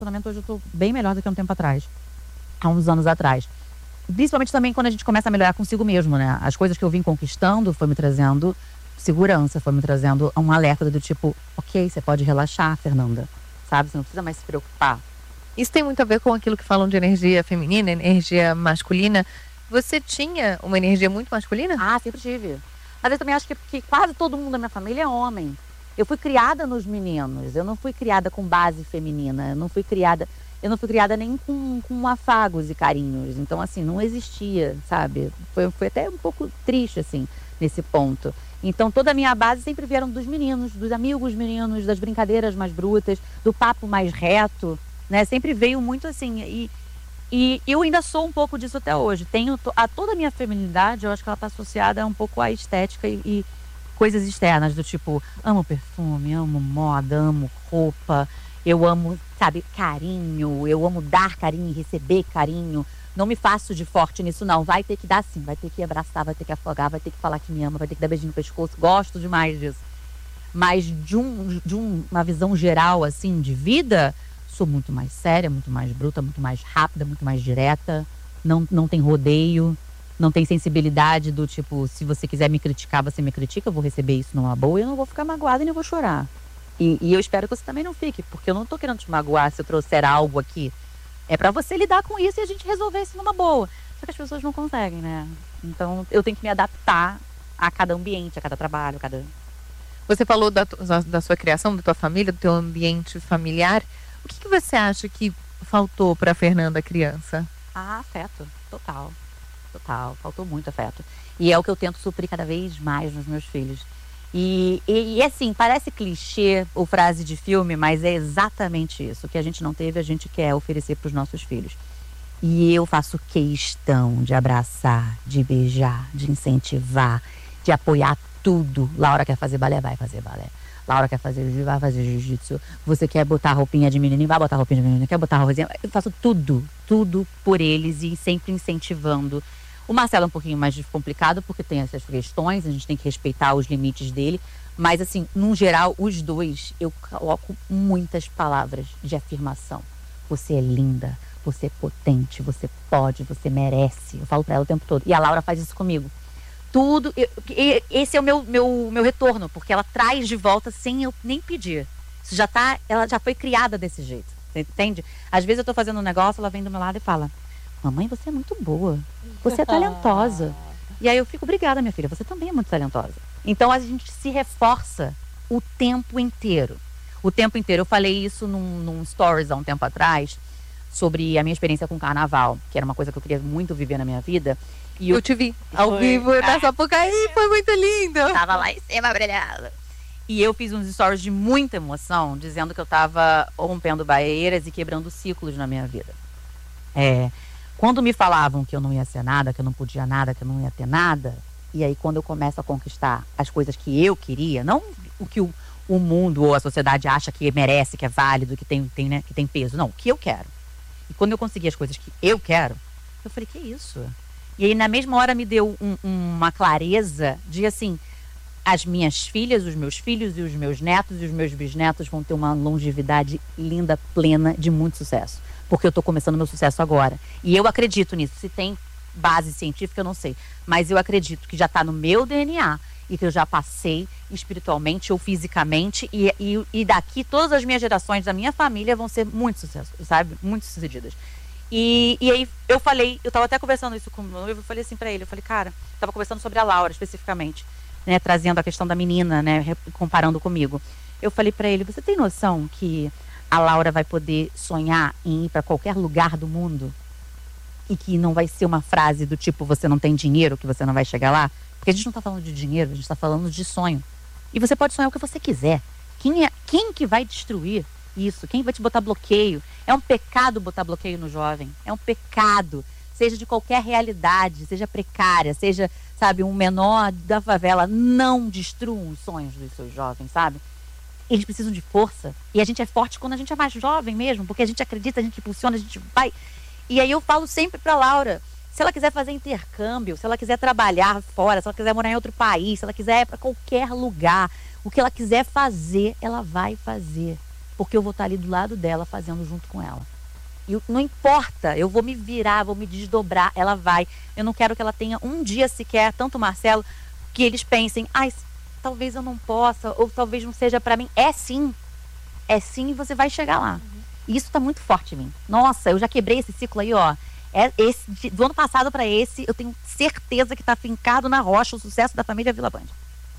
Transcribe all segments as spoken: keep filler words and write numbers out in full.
relacionamento hoje eu tô bem melhor do que há um tempo atrás. Há uns anos atrás. Principalmente também quando a gente começa a melhorar consigo mesmo, né? As coisas que eu vim conquistando foi me trazendo segurança, foi me trazendo um alerta do tipo, ok, você pode relaxar, Fernanda. Sabe? Você não precisa mais se preocupar. Isso tem muito a ver com aquilo que falam de energia feminina, energia masculina. Você tinha uma energia muito masculina? Ah, sempre tive. Mas eu também acho que, que quase todo mundo da minha família é homem. Eu fui criada nos meninos, eu não fui criada com base feminina, eu não fui criada, eu não fui criada nem com, com afagos e carinhos. Então, assim, não existia, sabe? Foi, foi até um pouco triste, assim, nesse ponto. Então, toda a minha base sempre vieram dos meninos, dos amigos meninos, das brincadeiras mais brutas, do papo mais reto, né? Sempre veio muito assim. E, e eu ainda sou um pouco disso até hoje. Tenho a, toda a minha feminilidade, eu acho que ela está associada um pouco à estética e, e coisas externas, do tipo, amo perfume, amo moda, amo roupa, eu amo, sabe, carinho, eu amo dar carinho e receber carinho. Não me faço de forte nisso, não. Vai ter que dar sim, vai ter que abraçar, vai ter que afogar, vai ter que falar que me ama, vai ter que dar beijinho no pescoço. Gosto demais disso. Mas de, um, de um, uma visão geral, assim, de vida, sou muito mais séria, muito mais bruta, muito mais rápida, muito mais direta. Não, não tem rodeio, não tem sensibilidade do tipo, se você quiser me criticar, você me critica, eu vou receber isso numa boa e eu não vou ficar magoada e nem vou chorar. E, e eu espero que você também não fique, porque eu não tô querendo te magoar se eu trouxer algo aqui. É pra você lidar com isso e a gente resolver isso numa boa. Só que as pessoas não conseguem, né? Então eu tenho que me adaptar a cada ambiente, a cada trabalho, a cada... Você falou da, da sua criação, da tua família, do teu ambiente familiar. O que, que você acha que faltou pra Fernanda criança? Ah, afeto. Total. Total. Faltou muito afeto. E é o que eu tento suprir cada vez mais nos meus filhos. E, e, e assim, parece clichê ou frase de filme, mas é exatamente isso. O que a gente não teve, a gente quer oferecer para os nossos filhos. E eu faço questão de abraçar, de beijar, de incentivar, de apoiar tudo. Laura quer fazer balé, vai fazer balé. Laura quer fazer jiu-jitsu, vai fazer jiu-jitsu. Você quer botar roupinha de menininho, vai botar roupinha de menininho. Quer botar roupinha? Eu faço tudo, tudo por eles e sempre incentivando. O Marcelo é um pouquinho mais complicado porque tem essas questões, a gente tem que respeitar os limites dele. Mas assim, no geral, os dois, eu coloco muitas palavras de afirmação. Você é linda, você é potente, você pode, você merece. Eu falo pra ela o tempo todo. E a Laura faz isso comigo. Tudo, eu, esse é o meu, meu, meu retorno, porque ela traz de volta sem eu nem pedir. Isso já tá, ela já foi criada desse jeito, você entende? Às vezes eu tô fazendo um negócio, ela vem do meu lado e fala, mamãe, você é muito boa, você é talentosa. E aí eu fico, obrigada minha filha, você também é muito talentosa. Então a gente se reforça o tempo inteiro. O tempo inteiro, eu falei isso num, num stories há um tempo atrás, sobre a minha experiência com o carnaval, que era uma coisa que eu queria muito viver na minha vida. E eu, eu te vi ao foi. vivo na Sapucaí, foi muito lindo. Tava lá em cima brilhando. E eu fiz uns stories de muita emoção, dizendo que eu tava rompendo barreiras e quebrando ciclos na minha vida. É, quando me falavam que eu não ia ser nada, que eu não podia nada, que eu não ia ter nada, e aí quando eu começo a conquistar as coisas que eu queria, não o que o, o mundo ou a sociedade acha que merece, que é válido, que tem, tem, né, que tem peso, não, o que eu quero. E quando eu consegui as coisas que eu quero, eu falei, que isso? E aí na mesma hora me deu um, uma clareza de assim, as minhas filhas, os meus filhos e os meus netos e os meus bisnetos vão ter uma longevidade linda, plena, de muito sucesso. Porque eu estou começando meu sucesso agora. E eu acredito nisso. Se tem base científica, eu não sei. Mas eu acredito que já está no meu D N A e que eu já passei espiritualmente ou fisicamente. E, e, e daqui todas as minhas gerações da minha família vão ser muito sucesso, sabe? Muito sucedidas. E, e aí eu falei, eu tava até conversando isso com o meu noivo, eu falei assim pra ele, eu falei, cara, tava conversando sobre a Laura especificamente, né, trazendo a questão da menina, né, comparando comigo. Eu falei pra ele, você tem noção que a Laura vai poder sonhar em ir pra qualquer lugar do mundo? E que não vai ser uma frase do tipo, você não tem dinheiro, que você não vai chegar lá? Porque a gente não tá falando de dinheiro, a gente tá falando de sonho. E você pode sonhar o que você quiser. Quem, é, quem que vai destruir isso? Quem vai te botar bloqueio? É um pecado botar bloqueio no jovem. É um pecado. Seja de qualquer realidade, seja precária, seja, sabe, um menor da favela. Não destruam os sonhos dos seus jovens, sabe? Eles precisam de força. E a gente é forte quando a gente é mais jovem mesmo, porque a gente acredita, a gente impulsiona, a gente vai. E aí eu falo sempre pra Laura, se ela quiser fazer intercâmbio, se ela quiser trabalhar fora, se ela quiser morar em outro país, se ela quiser ir pra qualquer lugar, o que ela quiser fazer, ela vai fazer. porque eu vou estar ali do lado dela, fazendo junto com ela. E não importa, eu vou me virar, vou me desdobrar, ela vai. Eu não quero que ela tenha um dia sequer, tanto o Marcelo, que eles pensem, ai, talvez eu não possa, ou talvez não seja pra mim. É sim, é sim, e você vai chegar lá. Uhum. E isso tá muito forte em mim. Nossa, eu já quebrei esse ciclo aí, ó. É esse, de, do ano passado pra esse, eu tenho certeza que tá fincado na rocha o sucesso da família Vila Band.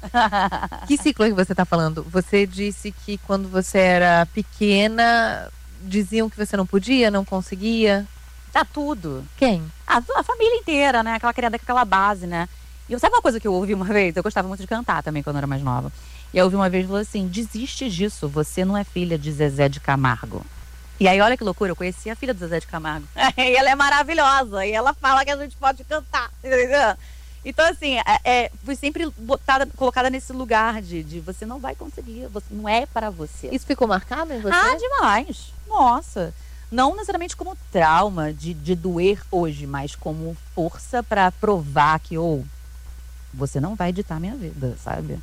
Que ciclo que você tá falando? Você disse que quando você era pequena, diziam que você não podia, não conseguia? Tá tudo. Quem? A, a família inteira, né? Aquela criada com aquela base, né? E sabe uma coisa que eu ouvi uma vez? Eu gostava muito de cantar também quando eu era mais nova. E eu ouvi uma vez e falou assim, desiste disso, você não é filha de Zezé de Camargo. E aí, olha que loucura, eu conheci a filha do Zezé de Camargo. E ela é maravilhosa, e ela fala que a gente pode cantar, entendeu? Então, assim, é, é, fui sempre botada, colocada nesse lugar de, de você não vai conseguir, você não é para você. Isso ficou marcado em você? Ah, demais. Nossa. Não necessariamente como trauma de, de doer hoje, mas como força para provar que, ou, você não vai editar minha vida, sabe?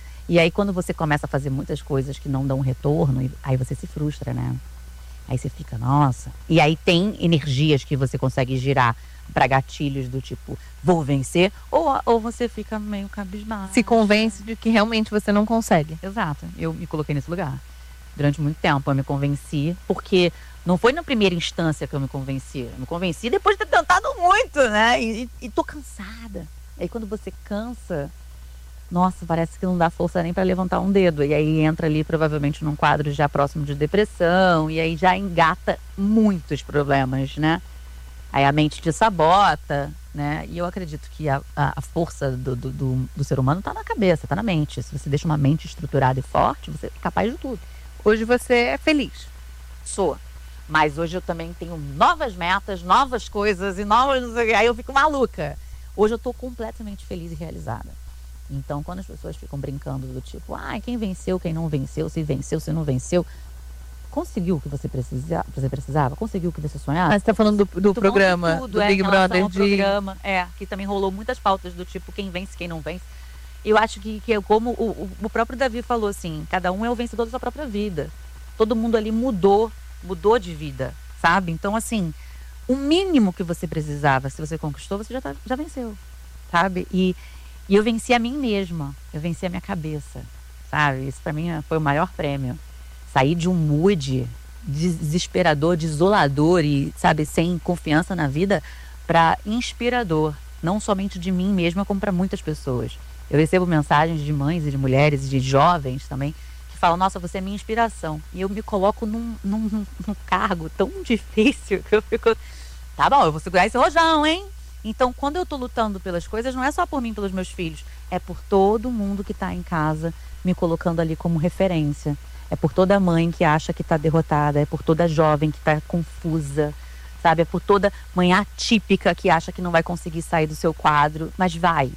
E aí, quando você começa a fazer muitas coisas que não dão retorno, aí você se frustra, né? Aí você fica, nossa. E aí tem energias que você consegue girar para gatilhos do tipo, vou vencer, ou, ou você fica meio cabisbaixo. Se convence de que realmente você não consegue. Exato. Eu me coloquei nesse lugar. Durante muito tempo eu me convenci, porque não foi na primeira instância que eu me convenci. Eu me convenci depois de ter tentado muito, né? E, e, e tô cansada. E aí quando você cansa, nossa, parece que não dá força nem para levantar um dedo. E aí entra ali provavelmente num quadro já próximo de depressão, e aí já engata muitos problemas, né? Aí a mente te sabota, né? E eu acredito que a, a, a força do, do, do, do ser humano tá na cabeça, tá na mente. Se você deixa uma mente estruturada e forte, você é capaz de tudo. Hoje você é feliz? Sou. Mas hoje eu também tenho novas metas, novas coisas e novas... Aí eu fico maluca. Hoje eu tô completamente feliz e realizada. Então, quando as pessoas ficam brincando do tipo, ah, quem venceu, quem não venceu, se venceu, se não venceu... Conseguiu o que você, precisa, você precisava? Conseguiu o que você sonhava? Ah, você tá falando do, do programa, tudo, do é, Big Brother ao de... programa, é, que também rolou muitas pautas do tipo, quem vence, quem não vence. Eu acho que, que como o, o próprio Davi falou assim, cada um é o vencedor da sua própria vida. Todo mundo ali mudou, mudou de vida, sabe? Então, assim, o mínimo que você precisava, se você conquistou, você já, tá, já venceu, sabe? E, e eu venci a mim mesma, eu venci a minha cabeça, sabe? Isso pra mim foi o maior prêmio. Sair de um mood desesperador, desolador e, sabe, sem confiança na vida, para inspirador, não somente de mim mesma, como para muitas pessoas. Eu recebo mensagens de mães e de mulheres e de jovens também que falam, nossa, você é minha inspiração. E eu me coloco num, num, num cargo tão difícil que eu fico, tá bom, eu vou segurar esse rojão, hein? Então, quando eu tô lutando pelas coisas, não é só por mim, pelos meus filhos, é por todo mundo que tá em casa, me colocando ali como referência. É por toda mãe que acha que está derrotada, é por toda jovem que está confusa, sabe? É por toda mãe atípica que acha que não vai conseguir sair do seu quadro. Mas vai,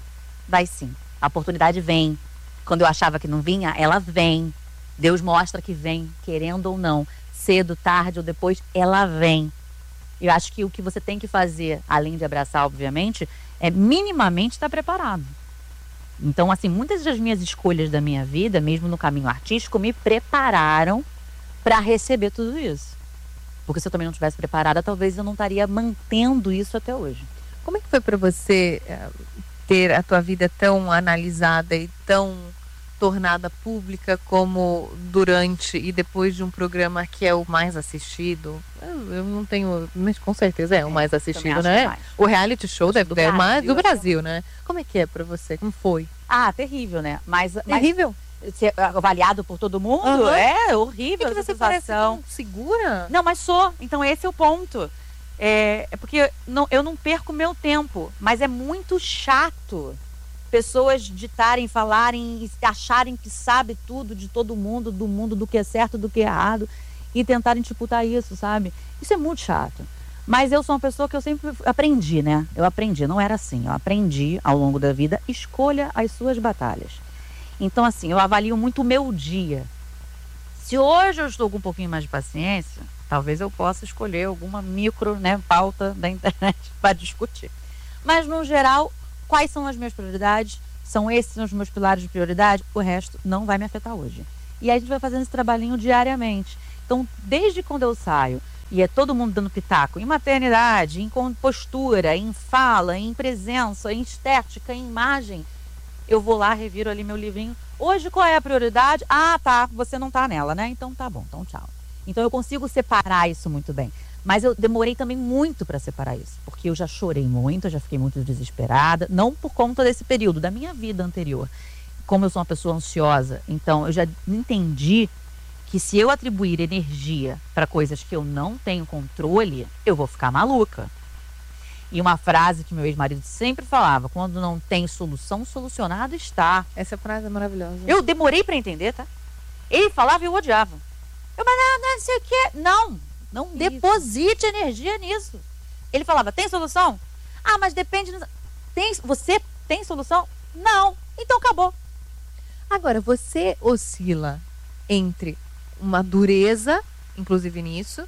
vai sim. A oportunidade vem. Quando eu achava que não vinha, ela vem. Deus mostra que vem, querendo ou não. Cedo, tarde ou depois, ela vem. Eu acho que o que você tem que fazer, além de abraçar, obviamente, é minimamente estar preparado. Então, assim, muitas das minhas escolhas da minha vida, mesmo no caminho artístico, me prepararam para receber tudo isso. Porque se eu também não estivesse preparada, talvez eu não estaria mantendo isso até hoje. Como é que foi para você uh, ter a tua vida tão analisada e tão tornada pública como durante e depois de um programa que é o mais assistido? Eu, eu não tenho, mas com certeza é, é o mais assistido, né? Mais. O reality show deve ser mais do Brasil, né? Como é que é para você? Como foi? Ah, terrível, né? Mas, terrível? Mas, ser avaliado por todo mundo? Uhum. É horrível. É que você parece tão segura? Não, mas sou. Então esse é o ponto. É, é porque não, eu não perco meu tempo, mas é muito chato pessoas ditarem, falarem e acharem que sabe tudo de todo mundo, do mundo, do que é certo, do que é errado, e tentarem disputar isso, sabe? Isso é muito chato. Mas eu sou uma pessoa que eu sempre aprendi, né? Eu aprendi, não era assim. Eu aprendi ao longo da vida, escolha as suas batalhas. Então, assim, eu avalio muito o meu dia. Se hoje eu estou com um pouquinho mais de paciência, talvez eu possa escolher alguma micro, né, pauta da internet para discutir. Mas, no geral, quais são as minhas prioridades? São esses os meus pilares de prioridade? O resto não vai me afetar hoje. E aí a gente vai fazendo esse trabalhinho diariamente. Então, desde quando eu saio, e é todo mundo dando pitaco, em maternidade, em postura, em fala, em presença, em estética, em imagem, eu vou lá, reviro ali meu livrinho. Hoje, qual é a prioridade? Ah, tá, você não tá nela, né? Então tá bom, então tchau. Então eu consigo separar isso muito bem. Mas eu demorei também muito para separar isso, porque eu já chorei muito, eu já fiquei muito desesperada, não por conta desse período, da minha vida anterior. Como eu sou uma pessoa ansiosa, então eu já entendi que se eu atribuir energia para coisas que eu não tenho controle, eu vou ficar maluca. E uma frase que meu ex-marido sempre falava: quando não tem solução, solucionado está. Essa frase é maravilhosa. Eu demorei para entender, tá? Ele falava e eu odiava. Eu, mas não, não sei o quê. Não, não Isso. deposite energia nisso. Ele falava: tem solução? Ah, mas depende. Tem, você tem solução? Não. Então acabou. Agora, você oscila entre uma dureza, inclusive nisso,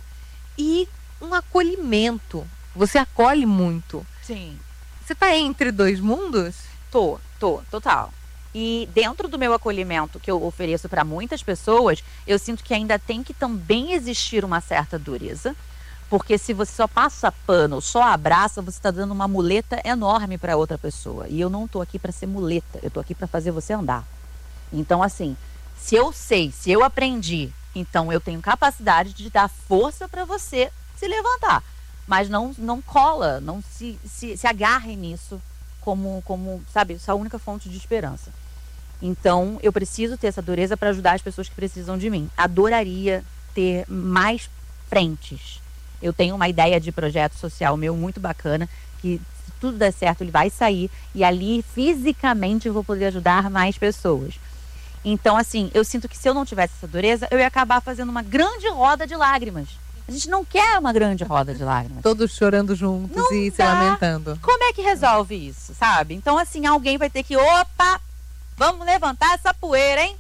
e um acolhimento. Você acolhe muito. Sim. Você está entre dois mundos? Tô, tô, total. E dentro do meu acolhimento que eu ofereço para muitas pessoas, eu sinto que ainda tem que também existir uma certa dureza. Porque se você só passa pano, só abraça, você está dando uma muleta enorme para outra pessoa. E eu não tô aqui para ser muleta, eu tô aqui para fazer você andar. Então, assim, se eu sei, se eu aprendi, então eu tenho capacidade de dar força para você se levantar. Mas não, não cola, não se, se, se agarre nisso como, como, sabe, essa única fonte de esperança. Então, eu preciso ter essa dureza para ajudar as pessoas que precisam de mim. Adoraria ter mais frentes. Eu tenho uma ideia de projeto social meu muito bacana, que se tudo der certo, ele vai sair, e ali, fisicamente, eu vou poder ajudar mais pessoas. Então, assim, eu sinto que se eu não tivesse essa dureza, eu ia acabar fazendo uma grande roda de lágrimas. A gente não quer uma grande roda de lágrimas. Todos chorando juntos não e dá. Se lamentando. Como é que resolve isso, sabe? Então, assim, alguém vai ter que, opa, vamos levantar essa poeira, hein?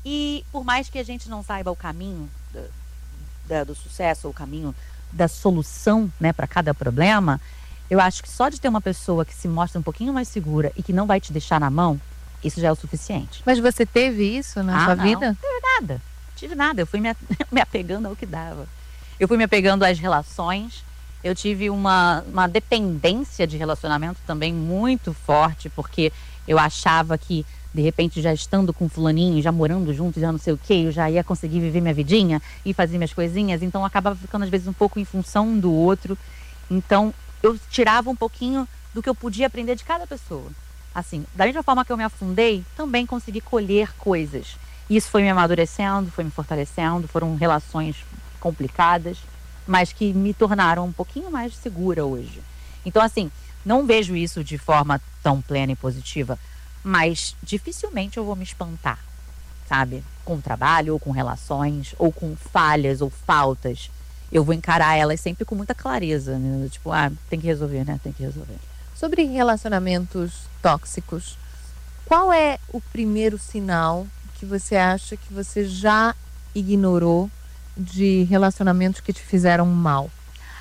E por mais que a gente não saiba o caminho do, do, do sucesso, ou o caminho da solução, né, para cada problema, eu acho que só de ter uma pessoa que se mostra um pouquinho mais segura e que não vai te deixar na mão, isso já é o suficiente. Mas você teve isso na ah, sua não, vida? Não tive nada. Não tive nada. Eu fui me, me apegando ao que dava. Eu fui me apegando às relações. Eu tive uma, uma dependência de relacionamento também muito forte, porque eu achava que, de repente, já estando com fulaninho, já morando junto, já não sei o quê, eu já ia conseguir viver minha vidinha e fazer minhas coisinhas. Então, eu acabava ficando, às vezes, um pouco em função um do outro. Então, eu tirava um pouquinho do que eu podia aprender de cada pessoa. Assim, da mesma forma que eu me afundei, também consegui colher coisas. Isso foi me amadurecendo, foi me fortalecendo, foram relações complicadas, mas que me tornaram um pouquinho mais segura hoje. Então, assim, não vejo isso de forma tão plena e positiva, mas dificilmente eu vou me espantar, sabe? Com trabalho, ou com relações, ou com falhas, ou faltas. Eu vou encarar elas sempre com muita clareza, né? Tipo, ah, tem que resolver, né? Tem que resolver. Sobre relacionamentos tóxicos, qual é o primeiro sinal que você acha que você já ignorou de relacionamentos que te fizeram mal?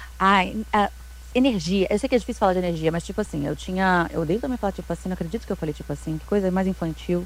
Ai, a energia. Eu sei que é difícil falar de energia, mas tipo assim, eu tinha... Eu odeio também falar tipo assim, não acredito que eu falei tipo assim. Que coisa mais infantil.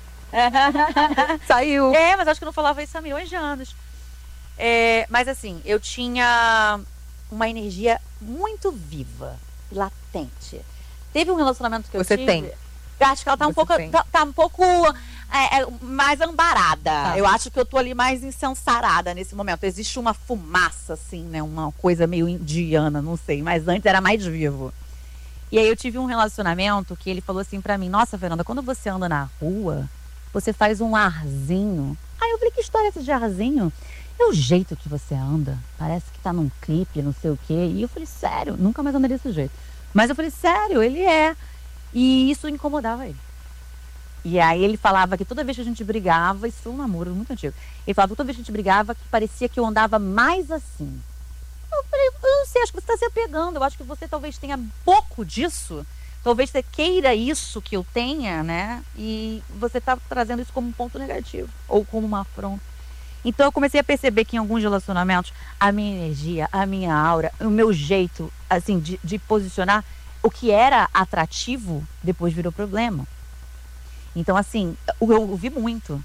Saiu. É, mas acho que eu não falava isso há milhões de anos. É, mas assim, eu tinha uma energia muito viva, latente. Teve um relacionamento que eu Você tive... tem. Eu acho que ela tá um pouco, tá, tá um pouco é, é, mais ambarada. Tá. Eu acho que eu tô ali mais insensarada nesse momento. Existe uma fumaça, assim, né? Uma coisa meio indiana, não sei. Mas antes era mais vivo. E aí eu tive um relacionamento que ele falou assim pra mim: nossa, Fernanda, quando você anda na rua, você faz um arzinho. Aí eu falei: que história é essa de arzinho? É o jeito que você anda. Parece que tá num clipe, não sei o quê. E eu falei: sério? Nunca mais andaria desse jeito. Mas eu falei: sério, ele é. E isso incomodava ele. E aí ele falava que toda vez que a gente brigava, isso foi um namoro muito antigo, ele falava que toda vez que a gente brigava, que parecia que eu andava mais assim. Eu falei: eu não sei, acho que você está se apegando, eu acho que você talvez tenha pouco disso, talvez você queira isso que eu tenha, né? E você está trazendo isso como um ponto negativo, ou como uma afronta. Então eu comecei a perceber que em alguns relacionamentos, a minha energia, a minha aura, o meu jeito, assim, de, de posicionar, o que era atrativo, depois virou problema. Então, assim, eu ouvi muito.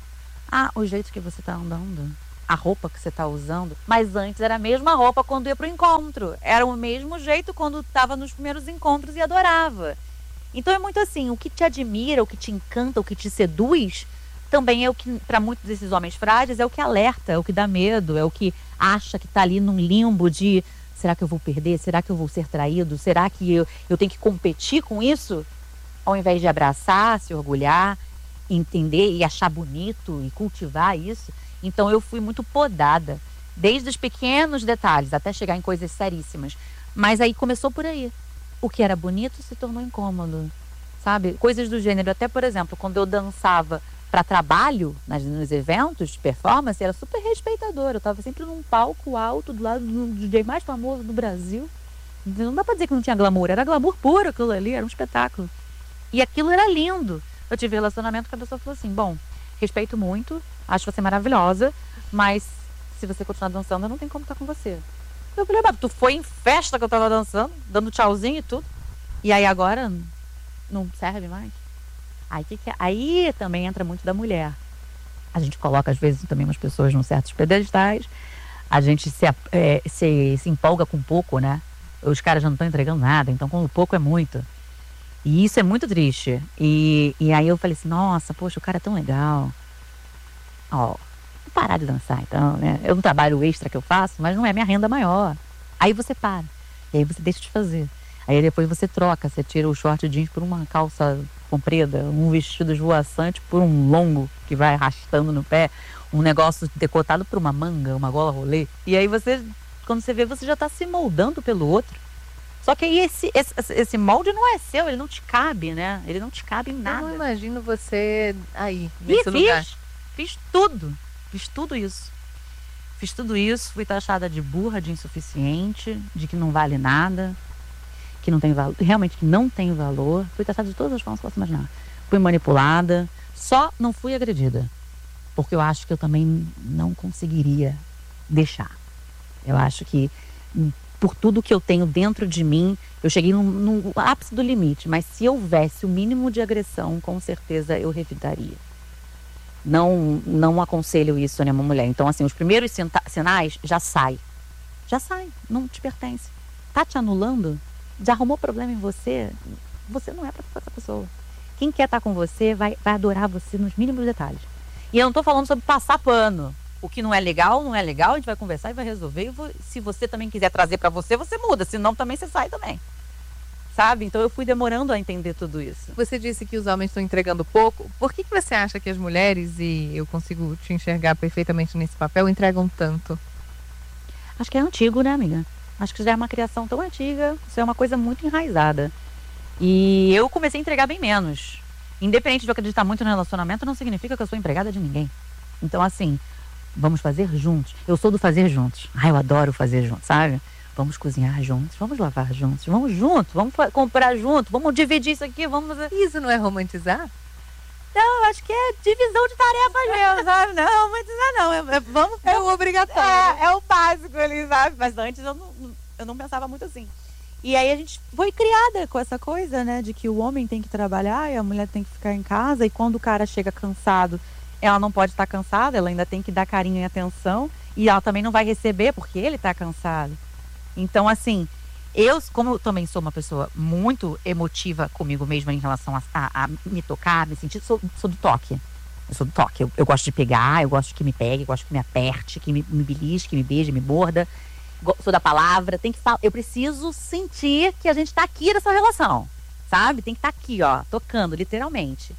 Ah, o jeito que você tá andando, a roupa que você tá usando. Mas antes era a mesma roupa quando ia pro encontro. Era o mesmo jeito quando tava nos primeiros encontros e adorava. Então é muito assim, o que te admira, o que te encanta, o que te seduz, também é o que, para muitos desses homens frágeis, é o que alerta, é o que dá medo, é o que acha que tá ali num limbo de será que eu vou perder? Será que eu vou ser traído? Será que eu, eu tenho que competir com isso? Ao invés de abraçar, se orgulhar, entender e achar bonito e cultivar isso. Então eu fui muito podada, desde os pequenos detalhes até chegar em coisas seríssimas. Mas aí começou por aí. O que era bonito se tornou incômodo, sabe? Coisas do gênero. Até, por exemplo, quando eu dançava para trabalho, nas, nos eventos de performance, era super respeitador. Eu estava sempre num palco alto, do lado do D J mais famoso do Brasil. Não dá para dizer que não tinha glamour. Era glamour puro aquilo ali, era um espetáculo. E aquilo era lindo. Eu tive relacionamento que a pessoa falou assim, bom, respeito muito, acho você maravilhosa, mas se você continuar dançando, eu não tenho como estar com você. Eu falei, mas tu foi em festa que eu tava dançando, dando tchauzinho e tudo, e aí agora não serve mais? Aí, que que é? Aí também entra muito da mulher. A gente coloca, às vezes, também umas pessoas num certos pedestais, a gente se, é, se, se empolga com pouco, né? Os caras já não estão entregando nada, então com o pouco é muito. E isso é muito triste. E, e aí eu falei assim, nossa, poxa, o cara é tão legal. Ó, vou parar de dançar então, né? É um trabalho extra que eu faço, mas não é minha renda maior. Aí você para. E aí você deixa de fazer. Aí depois você troca, você tira o short jeans por uma calça comprida, um vestido esvoaçante por um longo que vai arrastando no pé, um negócio decotado por uma manga, uma gola rolê. E aí você, quando você vê, você já está se moldando pelo outro. Só que aí esse, esse, esse molde não é seu, ele não te cabe, né? Ele não te cabe em nada. Eu não imagino você aí, nesse e lugar. Fiz, fiz tudo, fiz tudo isso. Fiz tudo isso, fui taxada de burra, de insuficiente, de que não vale nada, que não tem valor, realmente que não tem valor. Fui taxada de todas as formas que posso imaginar. Fui manipulada, só não fui agredida. Porque eu acho que eu também não conseguiria deixar. Eu acho que por tudo que eu tenho dentro de mim, eu cheguei no, no ápice do limite, mas se houvesse o mínimo de agressão, com certeza eu revidaria. Não, não aconselho isso a nenhuma mulher. Então, assim, os primeiros sinais já sai. Já sai, não te pertence. Tá te anulando? Já arrumou problema em você? Você não é pra essa pessoa. Quem quer estar com você vai, vai adorar você nos mínimos detalhes. E eu não tô falando sobre passar pano. O que não é legal, não é legal, a gente vai conversar e vai resolver. E vou, se você também quiser trazer pra você, você muda. Senão também você sai também. Sabe? Então eu fui demorando a entender tudo isso. Você disse que os homens estão entregando pouco. Por que, que você acha que as mulheres, e eu consigo te enxergar perfeitamente nesse papel, entregam tanto? Acho que é antigo, né, amiga? Acho que já é uma criação tão antiga. Isso é uma coisa muito enraizada. E eu comecei a entregar bem menos. Independente de eu acreditar muito no relacionamento, não significa que eu sou empregada de ninguém. Então, assim, vamos fazer juntos. Eu sou do fazer juntos. Ai, eu adoro fazer juntos, sabe? Vamos cozinhar juntos, vamos lavar juntos, vamos juntos, vamos comprar junto, vamos dividir isso aqui, vamos fazer... Isso não é romantizar? Não, acho que é divisão de tarefas mesmo, sabe? Não, romantizar não, é, é, vamos... É o obrigatório. É, é o básico ali, sabe? Mas antes eu não, eu não pensava muito assim. E aí a gente foi criada com essa coisa, né? De que o homem tem que trabalhar e a mulher tem que ficar em casa. E quando o cara chega cansado, ela não pode estar cansada, ela ainda tem que dar carinho e atenção. E ela também não vai receber porque ele está cansado. Então, assim, eu, como eu também sou uma pessoa muito emotiva comigo mesma em relação a, a, a me tocar, me sentir, sou, sou do toque. Eu sou do toque. Eu, eu gosto de pegar, eu gosto que me pegue, eu gosto que me aperte, que me, me belisque, que me beije, me morda. Sou da palavra, tem que falar. Eu preciso sentir que a gente tá aqui nessa relação, sabe? Tem que estar tá aqui, ó, tocando, literalmente.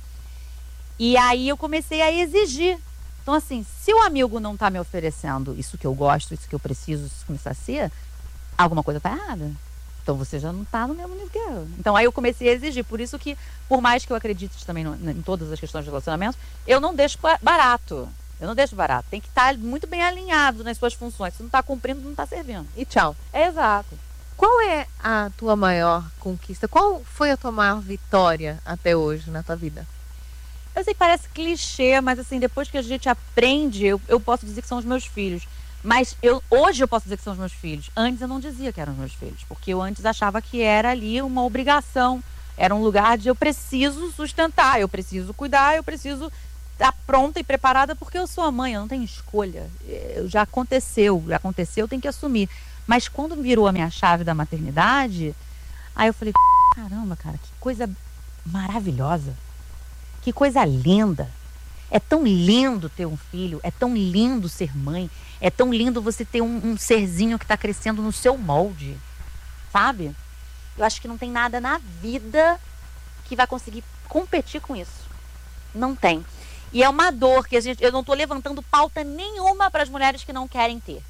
E aí eu comecei a exigir. Então, assim, se o amigo não tá me oferecendo isso que eu gosto, isso que eu preciso, isso que me sacia, alguma coisa tá errada. Então você já não tá no mesmo nível que eu. Então aí eu comecei a exigir. Por isso que, por mais que eu acredite também no, em todas as questões de relacionamento, eu não deixo barato. Eu não deixo barato. Tem que estar muito bem alinhado nas suas funções. Se não está cumprindo, não está servindo. E tchau. É exato. Qual é a tua maior conquista? Qual foi a tua maior vitória até hoje na tua vida? Eu sei que parece clichê, mas assim, depois que a gente aprende, eu, eu posso dizer que são os meus filhos. Mas eu, hoje eu posso dizer que são os meus filhos. Antes eu não dizia que eram os meus filhos. Porque eu antes achava que era ali uma obrigação. Era um lugar de eu preciso sustentar, eu preciso cuidar, eu preciso estar pronta e preparada porque eu sou a mãe, eu não tenho escolha. Já aconteceu, já aconteceu, eu tenho que assumir. Mas quando virou a minha chave da maternidade, aí eu falei, caramba, cara, que coisa maravilhosa. Que coisa linda. É tão lindo ter um filho, é tão lindo ser mãe, é tão lindo você ter um, um serzinho que está crescendo no seu molde, sabe? Eu acho que não tem nada na vida que vai conseguir competir com isso. Não tem. E é uma dor que a gente, eu não estou levantando pauta nenhuma para as mulheres que não querem ter.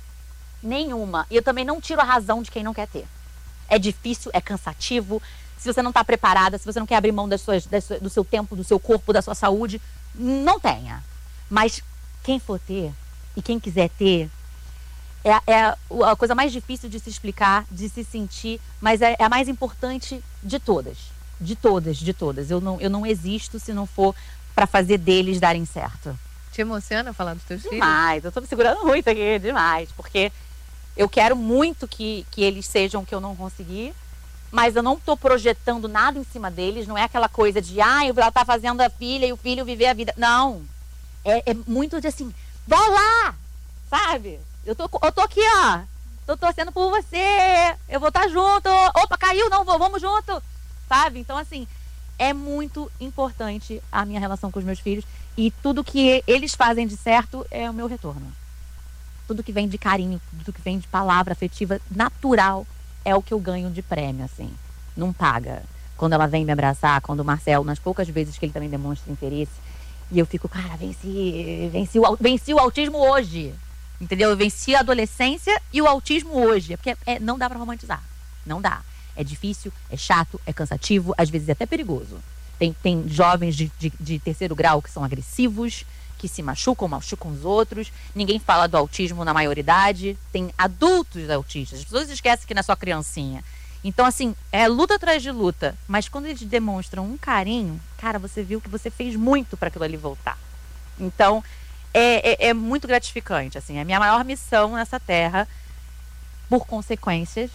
Nenhuma. E eu também não tiro a razão de quem não quer ter. É difícil, é cansativo. Se você não está preparada, se você não quer abrir mão das suas, das suas, do seu tempo, do seu corpo, da sua saúde, não tenha. Mas quem for ter e quem quiser ter, é, é a coisa mais difícil de se explicar, de se sentir, mas é, é a mais importante de todas. De todas, de todas. Eu não, eu não existo se não for para fazer deles darem certo. Te emociona falar dos teus demais, filhos? Demais, eu tô me segurando muito aqui, demais. Porque eu quero muito que, que eles sejam o que eu não consegui, mas eu não tô projetando nada em cima deles. Não é aquela coisa de, ah, ela tá fazendo a filha e o filho viver a vida. Não. É, é muito de assim, vai lá, sabe? Eu tô, eu tô aqui, ó. Tô torcendo por você. Eu vou estar junto. Opa, caiu, não vou, vamos junto. Sabe? Então, assim, é muito importante a minha relação com os meus filhos. E tudo que eles fazem de certo é o meu retorno. Tudo que vem de carinho, tudo que vem de palavra afetiva natural é o que eu ganho de prêmio, assim. Não paga. Quando ela vem me abraçar, quando o Marcel, nas poucas vezes que ele também demonstra interesse, e eu fico, cara, venci, venci, o, venci o autismo hoje. Entendeu? Eu venci a adolescência e o autismo hoje. Porque é, não dá pra romantizar. Não dá. É difícil, é chato, é cansativo, às vezes é até perigoso. Tem, tem jovens de, de, de terceiro grau que são agressivos, que se machucam, machucam os outros. Ninguém fala do autismo na maioridade. Tem adultos autistas. As pessoas esquecem que não é só criancinha. Então, assim, é luta atrás de luta. Mas quando eles demonstram um carinho, cara, você viu que você fez muito para aquilo ali voltar. Então, é, é, é muito gratificante. Assim, é a minha maior missão nessa terra, por consequências,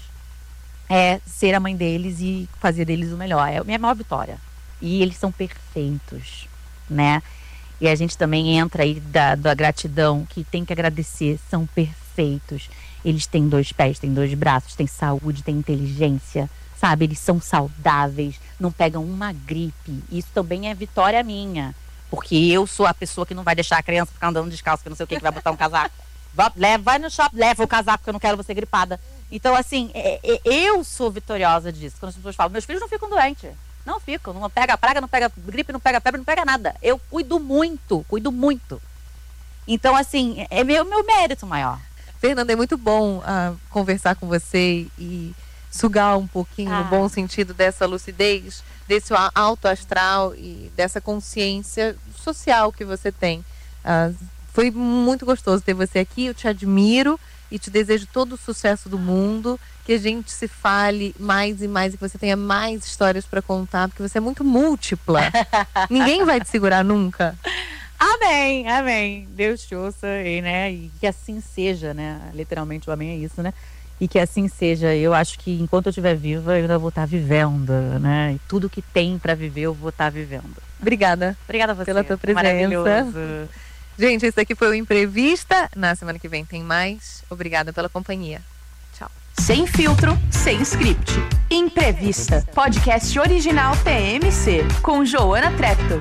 é ser a mãe deles e fazer deles o melhor. É a minha maior vitória. E eles são perfeitos, né? E a gente também entra aí da, da gratidão, que tem que agradecer, são perfeitos. Eles têm dois pés, têm dois braços, têm saúde, têm inteligência, sabe? Eles são saudáveis, não pegam uma gripe. Isso também é vitória minha, porque eu sou a pessoa que não vai deixar a criança ficar andando descalço, que não sei o que, que vai botar um casaco. Vai, leva, vai no shopping, leva o casaco, porque eu não quero você gripada. Então, assim, é, é, eu sou vitoriosa disso. Quando as pessoas falam, meus filhos não ficam doentes. Não ficam, não pega praga, não pega gripe, não pega febre, não pega nada. Eu cuido muito, cuido muito. Então, assim, é meu, meu mérito maior. Fernanda, é muito bom uh, conversar com você e sugar um pouquinho, ah. no bom sentido, dessa lucidez, desse alto astral e dessa consciência social que você tem. Uh, foi muito gostoso ter você aqui, eu te admiro e te desejo todo o sucesso do mundo, que a gente se fale mais e mais e que você tenha mais histórias para contar, porque você é muito múltipla. Ninguém vai te segurar nunca. Amém, amém. Deus te ouça, e, né? E que assim seja, né? Literalmente o amém é isso, né? E que assim seja. Eu acho que enquanto eu estiver viva, eu ainda vou estar vivendo, né? E tudo que tem para viver, eu vou estar vivendo. Obrigada. Obrigada a você. Pela tua presença. Maravilhoso. Gente, esse aqui foi o Imprevista. Na semana que vem tem mais. Obrigada pela companhia. Tchau. Sem filtro, sem script. Imprevista. Podcast original T M C. Com Joana Treptow.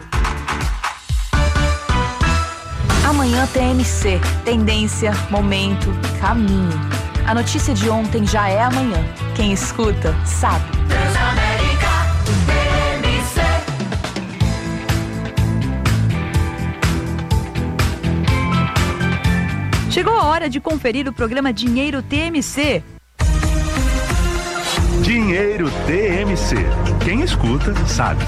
Amanhã T M C. Tendência, momento, caminho. A notícia de ontem já é amanhã. Quem escuta, sabe. Transamérica, T M C. Chegou a hora de conferir o programa Dinheiro T M C. Dinheiro T M C. Quem escuta, sabe.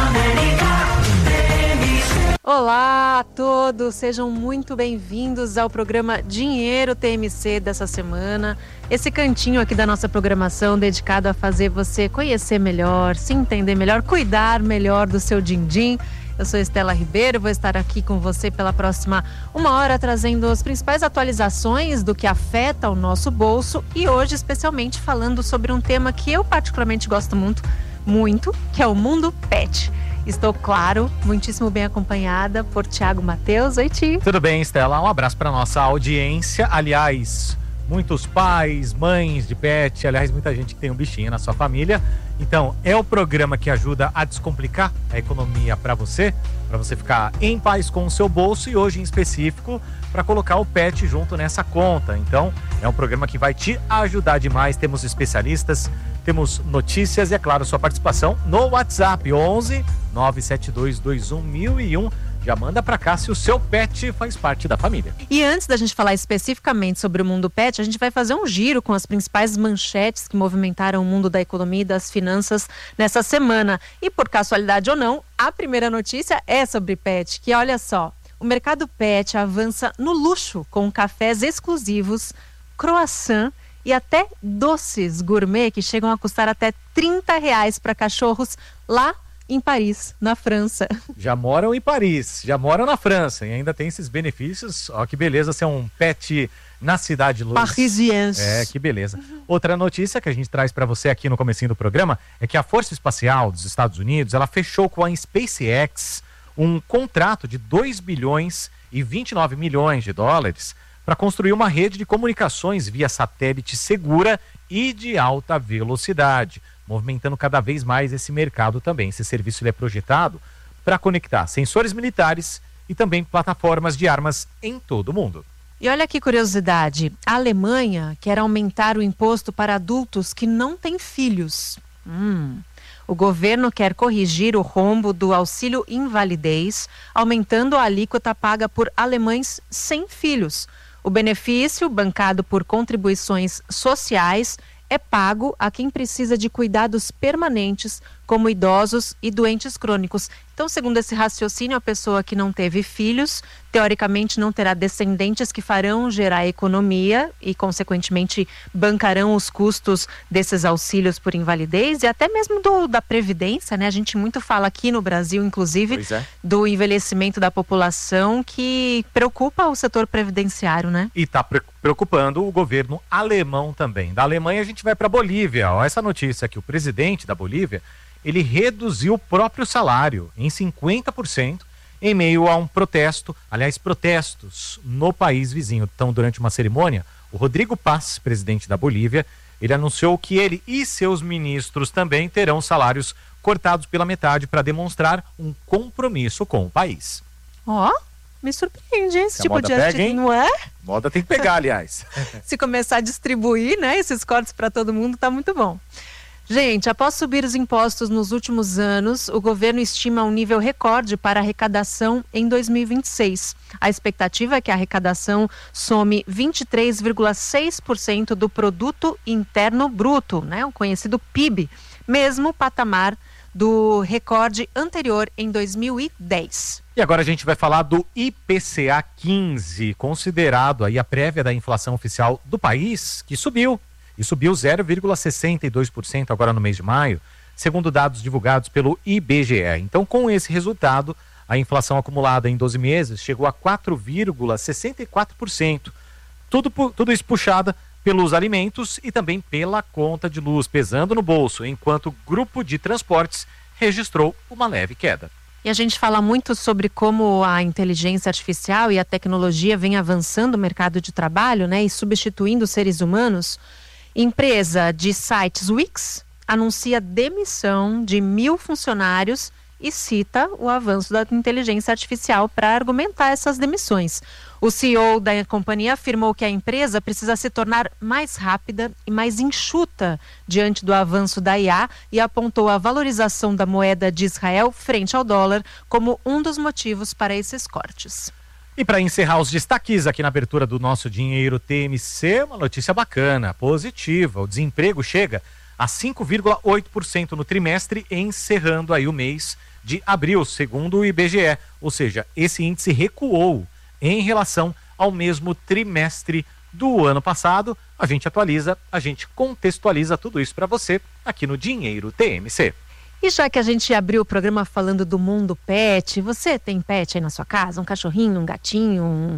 Olá a todos, sejam muito bem-vindos ao programa Dinheiro T M C dessa semana. Esse cantinho aqui da nossa programação dedicado a fazer você conhecer melhor, se entender melhor, cuidar melhor do seu din-din. Eu sou Estela Ribeiro, vou estar aqui com você pela próxima uma hora trazendo as principais atualizações do que afeta o nosso bolso e hoje especialmente falando sobre um tema que eu particularmente gosto muito, muito, que é o mundo pet. Estou, claro, muitíssimo bem acompanhada por Thiago Matheus. Oi, Ti. Tudo bem, Estela? Um abraço para nossa audiência. Aliás, muitos pais, mães de pet, aliás, muita gente que tem um bichinho na sua família. Então, é o programa que ajuda a descomplicar a economia para você, para você ficar em paz com o seu bolso e hoje em específico para colocar o pet junto nessa conta. Então, é um programa que vai te ajudar demais. Temos especialistas, temos notícias e, é claro, sua participação no WhatsApp onze nove sete dois dois um mil e um. Já manda pra cá se o seu pet faz parte da família. E antes da gente falar especificamente sobre o mundo pet, a gente vai fazer um giro com as principais manchetes que movimentaram o mundo da economia e das finanças nessa semana. E por casualidade ou não, a primeira notícia é sobre pet, que olha só, o mercado pet avança no luxo com cafés exclusivos, croissant e até doces gourmet que chegam a custar até trinta reais para cachorros lá em Paris, na França. Já moram em Paris, já moram na França e ainda tem esses benefícios. Ó, que beleza ser um pet na Cidade Luz. Parisiense. É, que beleza. Outra notícia que a gente traz para você aqui no comecinho do programa é que a Força Espacial dos Estados Unidos, ela fechou com a SpaceX um contrato de dois bilhões e vinte e nove milhões de dólares para construir uma rede de comunicações via satélite segura e de alta velocidade, movimentando cada vez mais esse mercado também. Esse serviço ele é projetado para conectar sensores militares e também plataformas de armas em todo o mundo. E olha que curiosidade, a Alemanha quer aumentar o imposto para adultos que não têm filhos. Hum. O governo quer corrigir o rombo do auxílio invalidez, aumentando a alíquota paga por alemães sem filhos. O benefício, bancado por contribuições sociais, é pago a quem precisa de cuidados permanentes, como idosos e doentes crônicos. Então, segundo esse raciocínio, a pessoa que não teve filhos, teoricamente não terá descendentes que farão gerar economia e, consequentemente, bancarão os custos desses auxílios por invalidez e até mesmo do, da Previdência, né? A gente muito fala aqui no Brasil, inclusive, é. do envelhecimento da população que preocupa o setor previdenciário, né? E está preocupando o governo alemão também. Da Alemanha a gente vai para a Bolívia. Ó, essa notícia aqui, o presidente da Bolívia, ele reduziu o próprio salário em cinquenta por cento em meio a um protesto, aliás, protestos no país vizinho. Então, durante uma cerimônia, o Rodrigo Paz, presidente da Bolívia, ele anunciou que ele e seus ministros também terão salários cortados pela metade para demonstrar um compromisso com o país. Ó, oh, me surpreende esse Se tipo de atitude, não é? Moda tem que pegar, aliás. Se começar a distribuir, né, esses cortes para todo mundo, tá muito bom. Gente, após subir os impostos nos últimos anos, o governo estima um nível recorde para a arrecadação em dois mil e vinte e seis. A expectativa é que a arrecadação some vinte e três vírgula seis por cento do produto interno bruto, né, o conhecido P I B, mesmo patamar do recorde anterior em dois mil e dez. E agora a gente vai falar do I P C A quinze, considerado aí a prévia da inflação oficial do país, que subiu. E subiu zero vírgula sessenta e dois por cento agora no mês de maio, segundo dados divulgados pelo I B G E. Então, com esse resultado, a inflação acumulada em doze meses chegou a quatro vírgula sessenta e quatro por cento. Tudo, tudo isso puxada pelos alimentos e também pela conta de luz, pesando no bolso, enquanto o grupo de transportes registrou uma leve queda. E a gente fala muito sobre como a inteligência artificial e a tecnologia vem avançando o mercado de trabalho, né, e substituindo os seres humanos. Empresa de sites Wix anuncia demissão de mil funcionários e cita o avanço da inteligência artificial para argumentar essas demissões. O C E O da companhia afirmou que a empresa precisa se tornar mais rápida e mais enxuta diante do avanço da I A e apontou a valorização da moeda de Israel frente ao dólar como um dos motivos para esses cortes. E para encerrar os destaques aqui na abertura do nosso Dinheiro T M C, uma notícia bacana, positiva. O desemprego chega a cinco vírgula oito por cento no trimestre, encerrando aí o mês de abril, segundo o I B G E. Ou seja, esse índice recuou em relação ao mesmo trimestre do ano passado. A gente atualiza, a gente contextualiza tudo isso para você aqui no Dinheiro T M C. E já que a gente abriu o programa falando do mundo pet, você tem pet aí na sua casa? Um cachorrinho, um gatinho, um,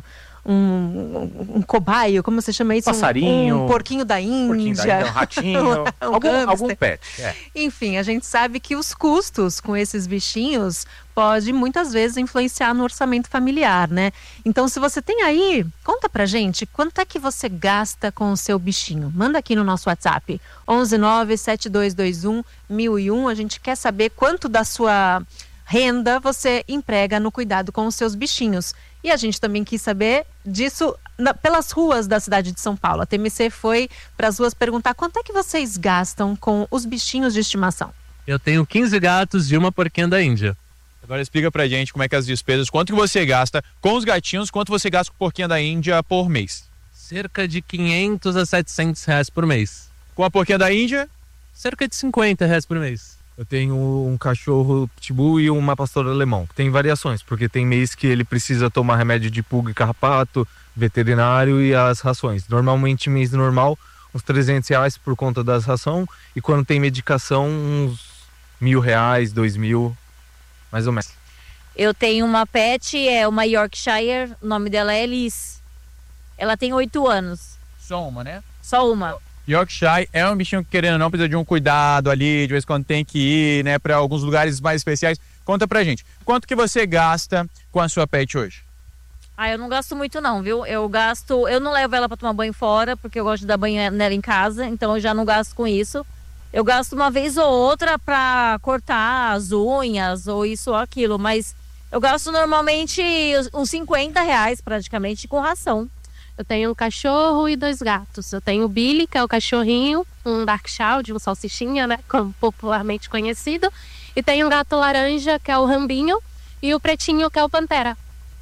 um, um, um cobaio, como você chama isso? Passarinho. Um, um porquinho da Índia. Porquinho da Índia, um ratinho. um algum, algum pet. É. Enfim, a gente sabe que os custos com esses bichinhos pode muitas vezes influenciar no orçamento familiar, né? Então, se você tem aí, conta pra gente quanto é que você gasta com o seu bichinho. Manda aqui no nosso WhatsApp, onze nove sete dois dois um mil e um. A gente quer saber quanto da sua renda você emprega no cuidado com os seus bichinhos. E a gente também quis saber disso na, pelas ruas da cidade de São Paulo. A T M C foi para as ruas perguntar quanto é que vocês gastam com os bichinhos de estimação. Eu tenho quinze gatos e uma porquinha da Índia. Agora explica pra gente como é que é as despesas, quanto que você gasta com os gatinhos, quanto você gasta com porquinha da Índia por mês. Cerca de quinhentos a setecentos reais por mês. Com a porquinha da Índia? Cerca de cinquenta reais por mês. Eu tenho um cachorro pitbull e uma pastora alemão. Tem variações, porque tem mês que ele precisa tomar remédio de pulga e carrapato, veterinário e as rações. Normalmente, mês normal, uns trezentos reais por conta das rações. E quando tem medicação, uns mil reais, dois mil, mais ou menos. Eu tenho uma pet, é uma Yorkshire, o nome dela é Liz. Ela tem oito anos. Só uma, né? Só uma. Yorkshire é um bichinho que, querendo ou não, precisa de um cuidado ali, de vez em quando tem que ir, né, para alguns lugares mais especiais. Conta pra gente, quanto que você gasta com a sua pet hoje? Ah, eu não gasto muito não, viu? Eu gasto, eu não levo ela para tomar banho fora, porque eu gosto de dar banho nela em casa, então eu já não gasto com isso. Eu gasto uma vez ou outra para cortar as unhas, ou isso ou aquilo, mas eu gasto normalmente uns cinquenta reais praticamente com ração. Eu tenho um cachorro e dois gatos. Eu tenho o Billy, que é o cachorrinho, um Darkshire, um salsichinha, né, como popularmente conhecido. E tenho um gato laranja, que é o Rambinho, e o pretinho, que é o Pantera.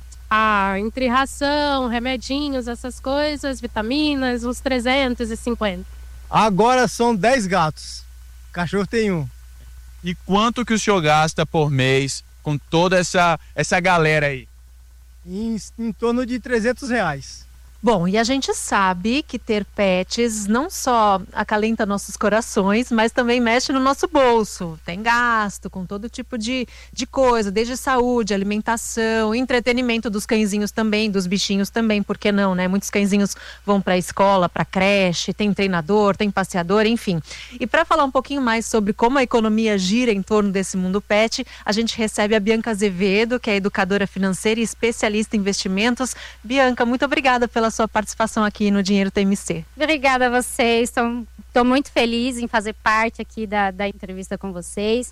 Ah, entre ração, remedinhos, essas coisas, vitaminas, uns trezentos e cinquenta. Agora são dez gatos. Cachorro tem um. E quanto que o senhor gasta por mês com toda essa, essa galera aí? Em, em torno de trezentos reais. Bom, e a gente sabe que ter pets não só acalenta nossos corações, mas também mexe no nosso bolso. Tem gasto com todo tipo de, de coisa, desde saúde, alimentação, entretenimento dos cãezinhos também, dos bichinhos também, por que não, né? Muitos cãezinhos vão para a escola, para a creche, tem treinador, tem passeador, enfim. E para falar um pouquinho mais sobre como a economia gira em torno desse mundo pet, a gente recebe a Bianca Azevedo, que é educadora financeira e especialista em investimentos. Bianca, muito obrigada pela sua participação aqui no Dinheiro T M C. Obrigada a vocês, estou muito feliz em fazer parte aqui da, da entrevista com vocês.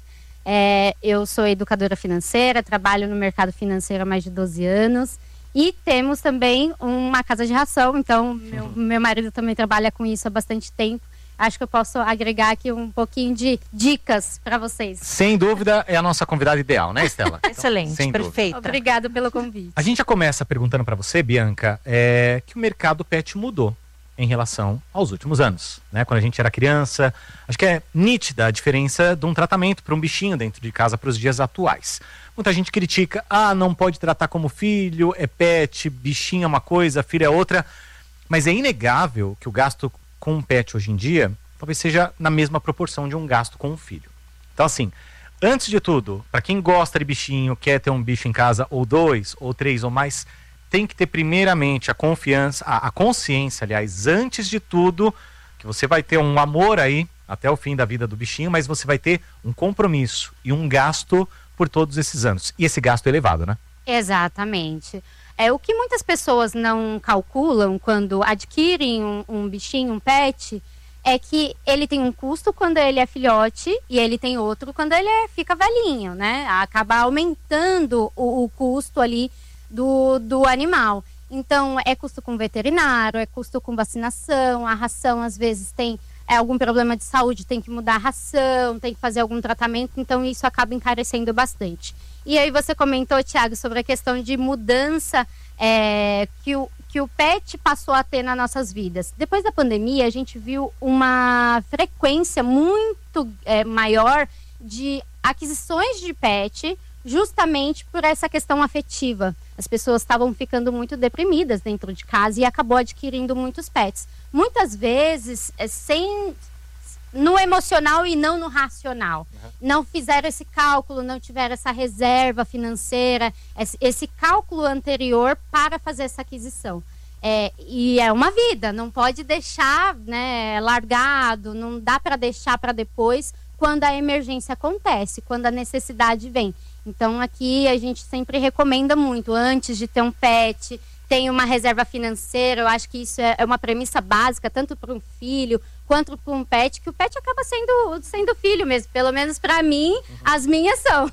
É, eu sou educadora financeira, trabalho no mercado financeiro há mais de doze anos e temos também uma casa de ração, então meu, meu marido também trabalha com isso há bastante tempo. Acho que eu posso agregar aqui um pouquinho de dicas para vocês. Sem dúvida, é a nossa convidada ideal, né, Estela? Excelente, então, perfeita. Obrigada pelo convite. A gente já começa perguntando para você, Bianca, é, que o mercado pet mudou em relação aos últimos anos, né? Quando a gente era criança, acho que é nítida a diferença de um tratamento para um bichinho dentro de casa para os dias atuais. Muita gente critica, ah, não pode tratar como filho, é pet, bichinho é uma coisa, filho é outra, mas é inegável que o gasto com um pet hoje em dia, talvez seja na mesma proporção de um gasto com um filho. Então assim, antes de tudo, para quem gosta de bichinho, quer ter um bicho em casa, ou dois, ou três, ou mais, tem que ter primeiramente a confiança, a, a consciência, aliás, antes de tudo, que você vai ter um amor aí, até o fim da vida do bichinho, mas você vai ter um compromisso e um gasto por todos esses anos. E esse gasto é elevado, né? Exatamente. É, o que muitas pessoas não calculam quando adquirem um, um bichinho, um pet, é que ele tem um custo quando ele é filhote e ele tem outro quando ele é, fica velhinho, né? Acaba aumentando o, o custo ali do, do animal. Então, é custo com veterinário, é custo com vacinação, a ração às vezes tem é, algum problema de saúde, tem que mudar a ração, tem que fazer algum tratamento, então isso acaba encarecendo bastante. E aí você comentou, Thiago, sobre a questão de mudança é, que, o, que o pet passou a ter nas nossas vidas. Depois da pandemia, a gente viu uma frequência muito é, maior de aquisições de pet, justamente por essa questão afetiva. As pessoas estavam ficando muito deprimidas dentro de casa e acabou adquirindo muitos pets. Muitas vezes, é, sem... no emocional e não no racional. Uhum. Não fizeram esse cálculo, não tiveram essa reserva financeira, esse, esse cálculo anterior para fazer essa aquisição. É, e é uma vida, não pode deixar, né, largado, não dá para deixar para depois quando a emergência acontece, quando a necessidade vem. Então aqui a gente sempre recomenda muito, antes de ter um pet, tem uma reserva financeira. Eu acho que isso é uma premissa básica, tanto para um filho quanto para um pet, que o pet acaba sendo, sendo filho mesmo, pelo menos para mim, uhum. As minhas são.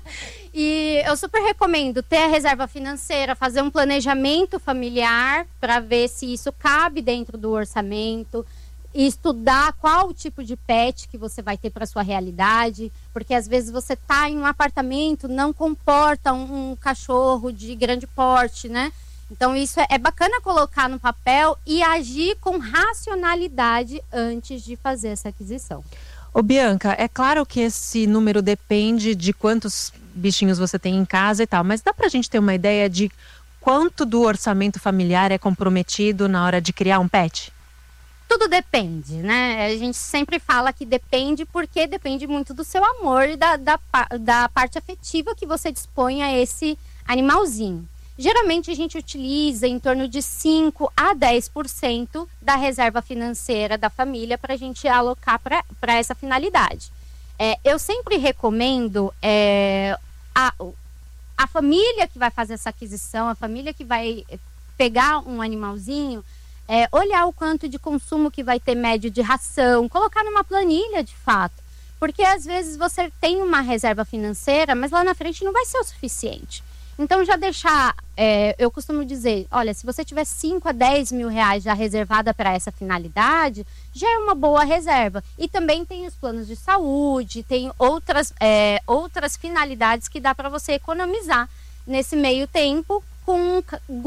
E eu super recomendo ter a reserva financeira, fazer um planejamento familiar para ver se isso cabe dentro do orçamento, e estudar qual o tipo de pet que você vai ter para sua realidade, porque às vezes você tá em um apartamento, não comporta um, um cachorro de grande porte, né? Então isso é, é bacana colocar no papel e agir com racionalidade antes de fazer essa aquisição. Ô Bianca, é claro que esse número depende de quantos bichinhos você tem em casa e tal, mas dá pra gente ter uma ideia de quanto do orçamento familiar é comprometido na hora de criar um pet? Tudo depende, né? A gente sempre fala que depende porque depende muito do seu amor e da, da, da parte afetiva que você dispõe a esse animalzinho. Geralmente a gente utiliza em torno de cinco a dez por cento da reserva financeira da família para a gente alocar para essa finalidade. É, eu sempre recomendo é, a, a família que vai fazer essa aquisição, a família que vai pegar um animalzinho, é, olhar o quanto de consumo que vai ter médio de ração, colocar numa planilha de fato. Porque às vezes você tem uma reserva financeira, mas lá na frente não vai ser o suficiente. Então já deixar, é, eu costumo dizer, olha, se você tiver cinco a dez mil reais já reservada para essa finalidade, já é uma boa reserva. E também tem os planos de saúde, tem outras, é, outras finalidades que dá para você economizar nesse meio tempo com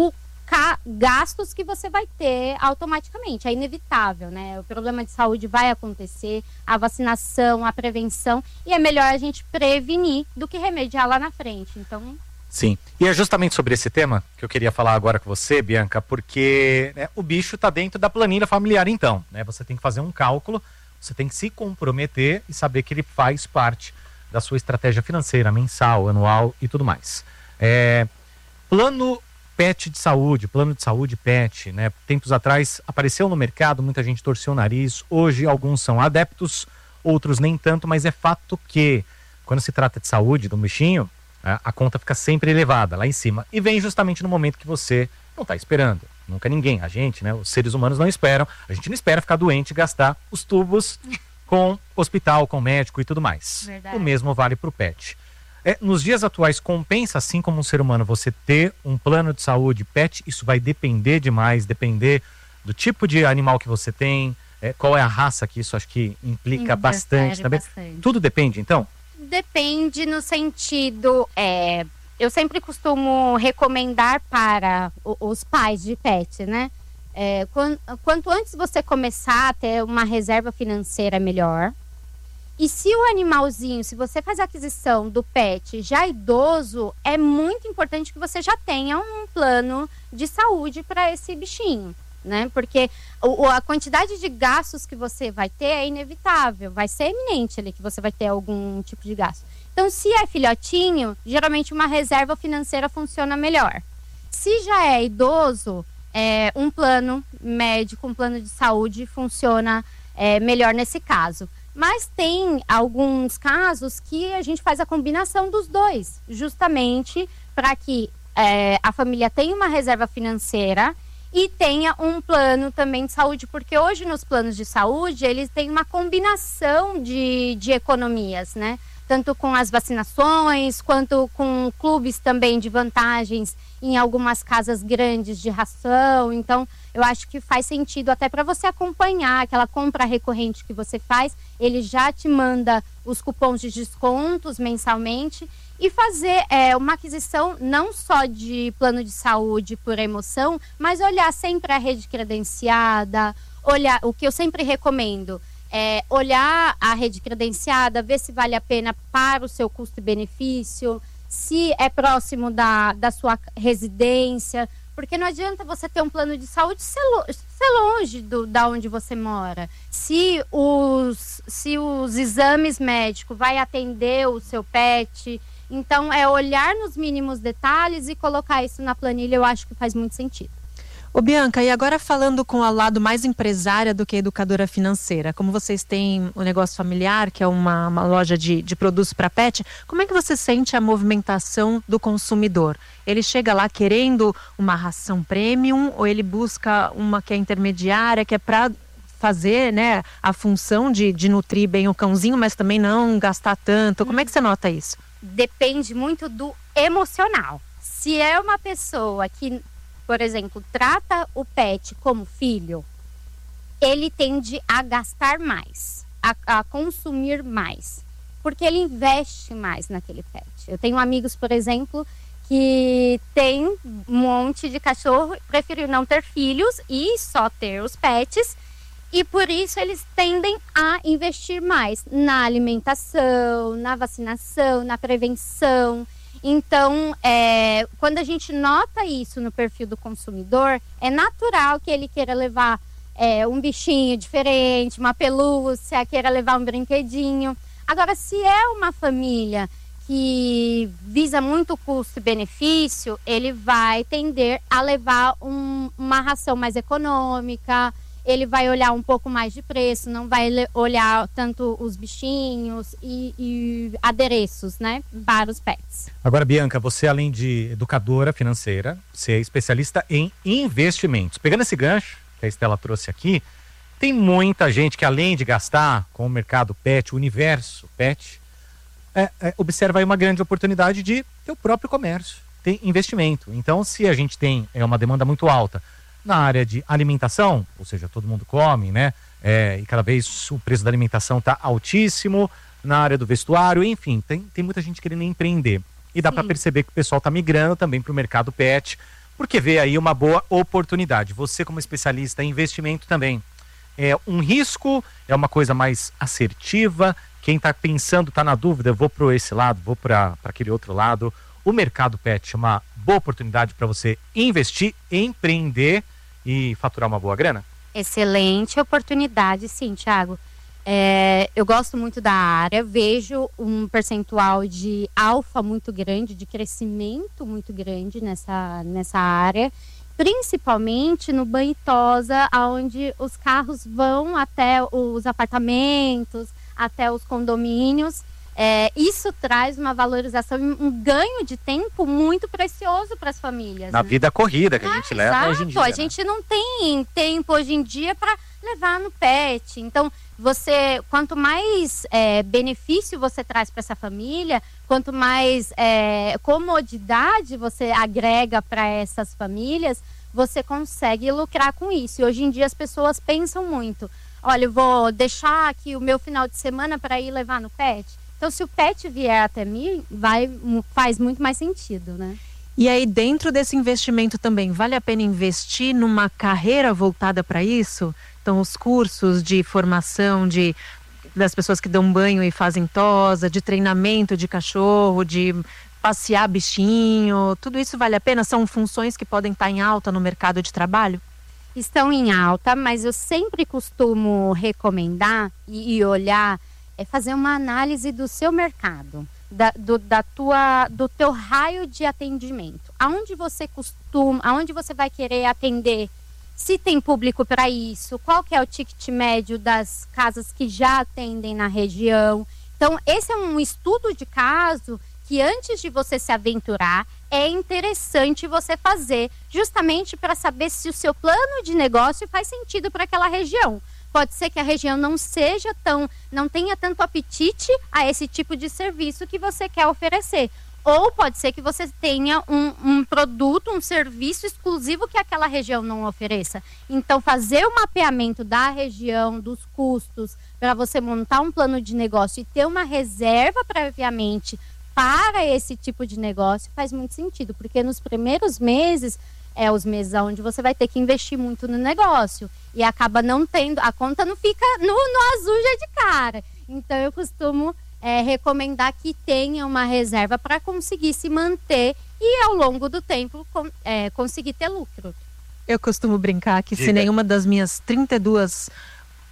gastos que você vai ter automaticamente. É inevitável, né? O problema de saúde vai acontecer, a vacinação, a prevenção, e é melhor a gente prevenir do que remediar lá na frente. Então... Sim, e é justamente sobre esse tema que eu queria falar agora com você, Bianca, porque né, o bicho está dentro da planilha familiar então, né? Você tem que fazer um cálculo, você tem que se comprometer e saber que ele faz parte da sua estratégia financeira, mensal, anual e tudo mais. É, plano pet de saúde, plano de saúde pet, né? Tempos atrás apareceu no mercado, muita gente torceu o nariz, hoje alguns são adeptos, outros nem tanto, mas é fato que quando se trata de saúde do bichinho, a conta fica sempre elevada, lá em cima. E vem justamente no momento que você não está esperando. Nunca ninguém, a gente, né? Os seres humanos não esperam. A gente não espera ficar doente e gastar os tubos com hospital, com médico e tudo mais. Verdade. O mesmo vale para o pet. É, nos dias atuais, compensa, assim como um ser humano, você ter um plano de saúde pet? Isso vai depender demais, depender do tipo de animal que você tem, é, qual é a raça, que isso acho que implica bastante também. Bastante. Tudo depende, então? Depende no sentido, é, eu sempre costumo recomendar para o, os pais de pet, né? É, quanto, quanto antes você começar a ter uma reserva financeira melhor. E se o animalzinho, se você faz a aquisição do pet já idoso, é muito importante que você já tenha um plano de saúde para esse bichinho, né? Porque o, a quantidade de gastos que você vai ter é inevitável, vai ser eminente ali que você vai ter algum tipo de gasto. Então, se é filhotinho, geralmente uma reserva financeira funciona melhor. Se já é idoso, é, um plano médico, um plano de saúde funciona é, melhor nesse caso. Mas tem alguns casos que a gente faz a combinação dos dois, justamente para que é, a família tenha uma reserva financeira e tenha um plano também de saúde, porque hoje nos planos de saúde eles têm uma combinação de, de economias, né? Tanto com as vacinações, quanto com clubes também de vantagens em algumas casas grandes de ração. Então, eu acho que faz sentido até para você acompanhar aquela compra recorrente que você faz. Ele já te manda os cupons de descontos mensalmente. E fazer é, uma aquisição não só de plano de saúde por emoção, mas olhar sempre a rede credenciada, olhar, o que eu sempre recomendo é olhar a rede credenciada, ver se vale a pena para o seu custo e benefício, se é próximo da, da sua residência, porque não adianta você ter um plano de saúde ser, lo, ser longe do, da onde você mora. Se os, se os exames médicos vai atender o seu pet. Então, é olhar nos mínimos detalhes e colocar isso na planilha, eu acho que faz muito sentido. Ô Bianca, e agora falando com o lado mais empresária do que educadora financeira, como vocês têm o negócio familiar, que é uma, uma loja de, de produtos para pet, como é que você sente a movimentação do consumidor? Ele chega lá querendo uma ração premium ou ele busca uma que é intermediária, que é para fazer, né, a função de, de nutrir bem o cãozinho, mas também não gastar tanto? Como é que você nota isso? Depende muito do emocional. Se é uma pessoa que, por exemplo, trata o pet como filho, ele tende a gastar mais, a, a consumir mais, porque ele investe mais naquele pet. Eu tenho amigos, por exemplo, que tem um monte de cachorro, preferiu não ter filhos e só ter os pets, e por isso eles tendem a investir mais na alimentação, na vacinação, na prevenção. Então, é, quando a gente nota isso no perfil do consumidor, é natural que ele queira levar é, um bichinho diferente, uma pelúcia, queira levar um brinquedinho. Agora, se é uma família que visa muito custo e benefício, ele vai tender a levar um, uma ração mais econômica, ele vai olhar um pouco mais de preço, não vai olhar tanto os bichinhos e, e adereços, né, para os pets. Agora, Bianca, você além de educadora financeira, você é especialista em investimentos. Pegando esse gancho que a Estela trouxe aqui, tem muita gente que além de gastar com o mercado pet, o universo pet, é, é, observa aí uma grande oportunidade de ter o próprio comércio, ter investimento. Então, se a gente tem é, uma demanda muito alta na área de alimentação, ou seja, todo mundo come, né? É, e cada vez o preço da alimentação está altíssimo, na área do vestuário, enfim, tem, tem muita gente querendo empreender. E dá para perceber que o pessoal está migrando também para o mercado pet, porque vê aí uma boa oportunidade. Você como especialista em investimento também, é um risco, é uma coisa mais assertiva, quem está pensando, está na dúvida, eu vou para esse lado, vou para aquele outro lado. O mercado pet é uma boa oportunidade para você investir, empreender e faturar uma boa grana? Excelente oportunidade, sim, Thiago. É, eu gosto muito da área, vejo um percentual de alfa muito grande, de crescimento muito grande nessa, nessa área, principalmente no banho e tosa, onde os carros vão até os apartamentos, até os condomínios. É, isso traz uma valorização, um ganho de tempo muito precioso para as famílias. Na né? vida corrida que a ah, gente leva exato. hoje em dia. A né? gente não tem tempo hoje em dia para levar no pet. Então, você, quanto mais é, benefício você traz para essa família, quanto mais é, comodidade você agrega para essas famílias, você consegue lucrar com isso. E hoje em dia as pessoas pensam muito: olha, eu vou deixar aqui o meu final de semana para ir levar no pet. Então, se o pet vier até mim, vai, faz muito mais sentido, né? E aí, dentro desse investimento também, vale a pena investir numa carreira voltada para isso? Então, os cursos de formação de, das pessoas que dão banho e fazem tosa, de treinamento de cachorro, de passear bichinho, tudo isso vale a pena? São funções que podem estar em alta no mercado de trabalho? Estão em alta, mas eu sempre costumo recomendar e, e olhar... é fazer uma análise do seu mercado, da, do, da tua, do teu raio de atendimento. Aonde você costuma, aonde você vai querer atender, se tem público para isso, qual que é o ticket médio das casas que já atendem na região. Então, esse é um estudo de caso que antes de você se aventurar, é interessante você fazer, justamente para saber se o seu plano de negócio faz sentido para aquela região. Pode ser que a região não seja tão, não tenha tanto apetite a esse tipo de serviço que você quer oferecer. Ou pode ser que você tenha um, um produto, um serviço exclusivo que aquela região não ofereça. Então, fazer o mapeamento da região, dos custos, para você montar um plano de negócio e ter uma reserva previamente para esse tipo de negócio faz muito sentido. Porque nos primeiros meses... é os meses onde você vai ter que investir muito no negócio e acaba não tendo, a conta não fica no, no azul já de cara. Então eu costumo é, recomendar que tenha uma reserva para conseguir se manter e ao longo do tempo com, é, conseguir ter lucro. Eu costumo brincar que Diga. Se nenhuma das minhas trinta e duas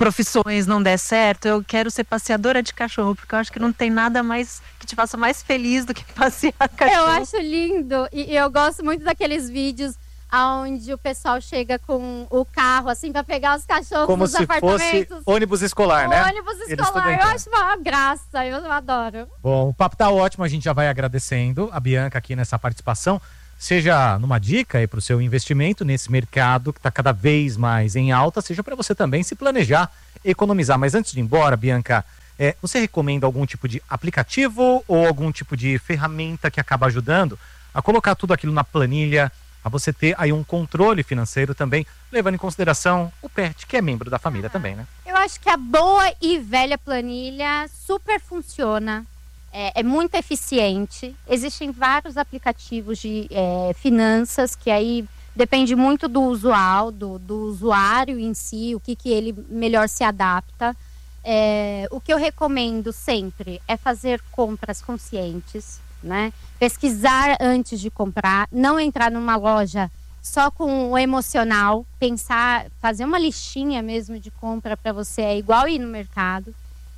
profissões não der certo, eu quero ser passeadora de cachorro, porque eu acho que não tem nada mais que te faça mais feliz do que passear cachorro. Eu acho lindo e eu gosto muito daqueles vídeos onde o pessoal chega com o carro assim para pegar os cachorros Como nos se apartamentos. fosse ônibus escolar, né? Ônibus escolar, eu acho uma graça, eu adoro. Bom, o papo tá ótimo, a gente já vai agradecendo a Bianca aqui nessa participação. Seja numa dica aí para o seu investimento nesse mercado que está cada vez mais em alta, seja para você também se planejar, economizar. Mas antes de ir embora, Bianca, é, você recomenda algum tipo de aplicativo ou algum tipo de ferramenta que acaba ajudando a colocar tudo aquilo na planilha, a você ter aí um controle financeiro também, levando em consideração o pet, que é membro da família também, né? Eu acho que a boa e velha planilha super funciona. É, é muito eficiente. Existem vários aplicativos de é, finanças que aí depende muito do usual, do, do usuário em si, o que, que ele melhor se adapta. É, o que eu recomendo sempre é fazer compras conscientes, né? Pesquisar antes de comprar, não entrar numa loja só com o emocional, pensar, fazer uma listinha mesmo de compra para você, é igual ir no mercado.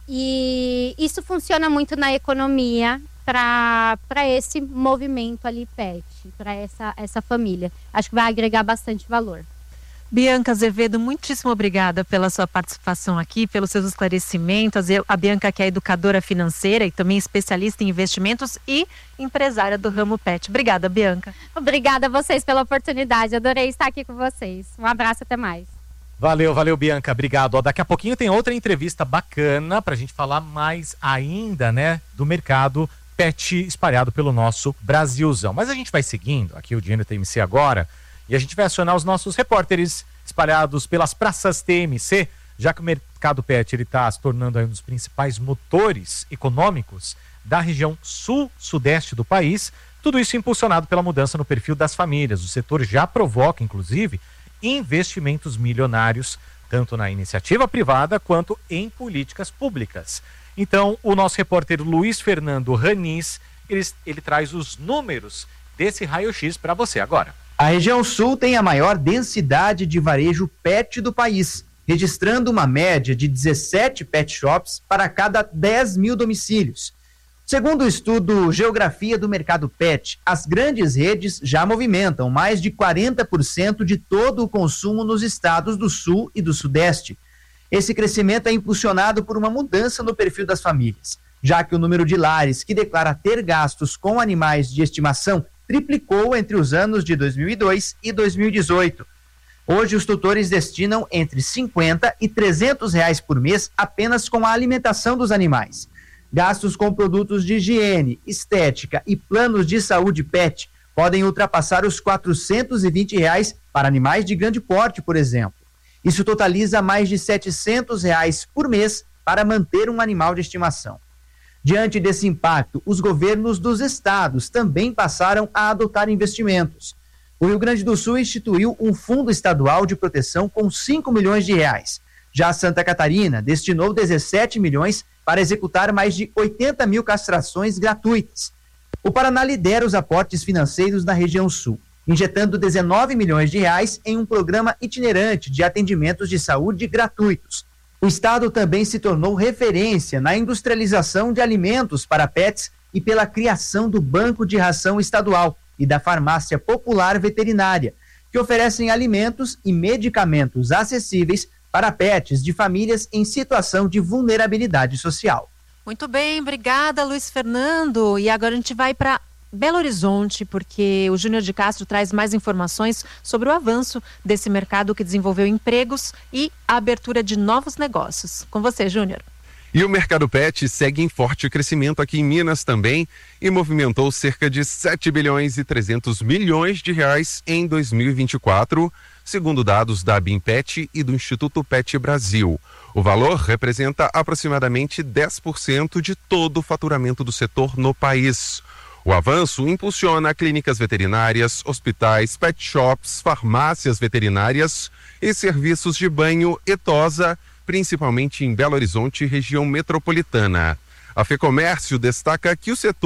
E isso funciona muito na economia para esse movimento ali pet, para essa, essa família. Acho que vai agregar bastante valor. Bianca Azevedo, muitíssimo obrigada pela sua participação aqui, pelos seus esclarecimentos. A Bianca, que é educadora financeira e também especialista em investimentos e empresária do ramo pet. Obrigada, Bianca. Obrigada a vocês pela oportunidade, adorei estar aqui com vocês. Um abraço, até mais. Valeu, valeu, Bianca, obrigado. Ó, daqui a pouquinho tem outra entrevista bacana pra gente falar mais ainda, né, do mercado pet espalhado pelo nosso Brasilzão. Mas a gente vai seguindo aqui o Dinheiro T M C agora e a gente vai acionar os nossos repórteres espalhados pelas praças T M C, já que o mercado pet ele tá se tornando aí um dos principais motores econômicos da região sul-sudeste do país. Tudo isso impulsionado pela mudança no perfil das famílias. O setor já provoca, inclusive, investimentos milionários, tanto na iniciativa privada quanto em políticas públicas. Então, o nosso repórter Luiz Fernando Ranis, ele, ele traz os números desse raio-x para você agora. A região sul tem a maior densidade de varejo pet do país, registrando uma média de dezessete pet shops para cada dez mil domicílios. Segundo o estudo Geografia do Mercado Pet, as grandes redes já movimentam mais de quarenta por cento de todo o consumo nos estados do Sul e do Sudeste. Esse crescimento é impulsionado por uma mudança no perfil das famílias, já que o número de lares que declara ter gastos com animais de estimação triplicou entre os anos de dois mil e dois e dois mil e dezoito. Hoje, os tutores destinam entre cinquenta e trezentos reais por mês apenas com a alimentação dos animais. Gastos com produtos de higiene, estética e planos de saúde pet podem ultrapassar os quatrocentos e vinte reais para animais de grande porte, por exemplo. Isso totaliza mais de setecentos reais por mês para manter um animal de estimação. Diante desse impacto, os governos dos estados também passaram a adotar investimentos. O Rio Grande do Sul instituiu um fundo estadual de proteção com cinco milhões de reais. Já Santa Catarina destinou dezessete milhões para executar mais de oitenta mil castrações gratuitas. O Paraná lidera os aportes financeiros na região sul, injetando dezenove milhões de reais em um programa itinerante de atendimentos de saúde gratuitos. O estado também se tornou referência na industrialização de alimentos para pets e pela criação do Banco de Ração Estadual e da Farmácia Popular Veterinária, que oferecem alimentos e medicamentos acessíveis para pets de famílias em situação de vulnerabilidade social. Muito bem, obrigada, Luiz Fernando. E agora a gente vai para Belo Horizonte, porque o Júnior de Castro traz mais informações sobre o avanço desse mercado que desenvolveu empregos e a abertura de novos negócios. Com você, Júnior. E o mercado pet segue em forte crescimento aqui em Minas também e movimentou cerca de sete bilhões e trezentos milhões de reais em dois mil e vinte e quatro, segundo dados da Bimpet e do Instituto Pet Brasil. O valor representa aproximadamente dez por cento de todo o faturamento do setor no país. O avanço impulsiona clínicas veterinárias, hospitais, pet shops, farmácias veterinárias e serviços de banho e tosa, principalmente em Belo Horizonte e região metropolitana. A FEComércio destaca que o setor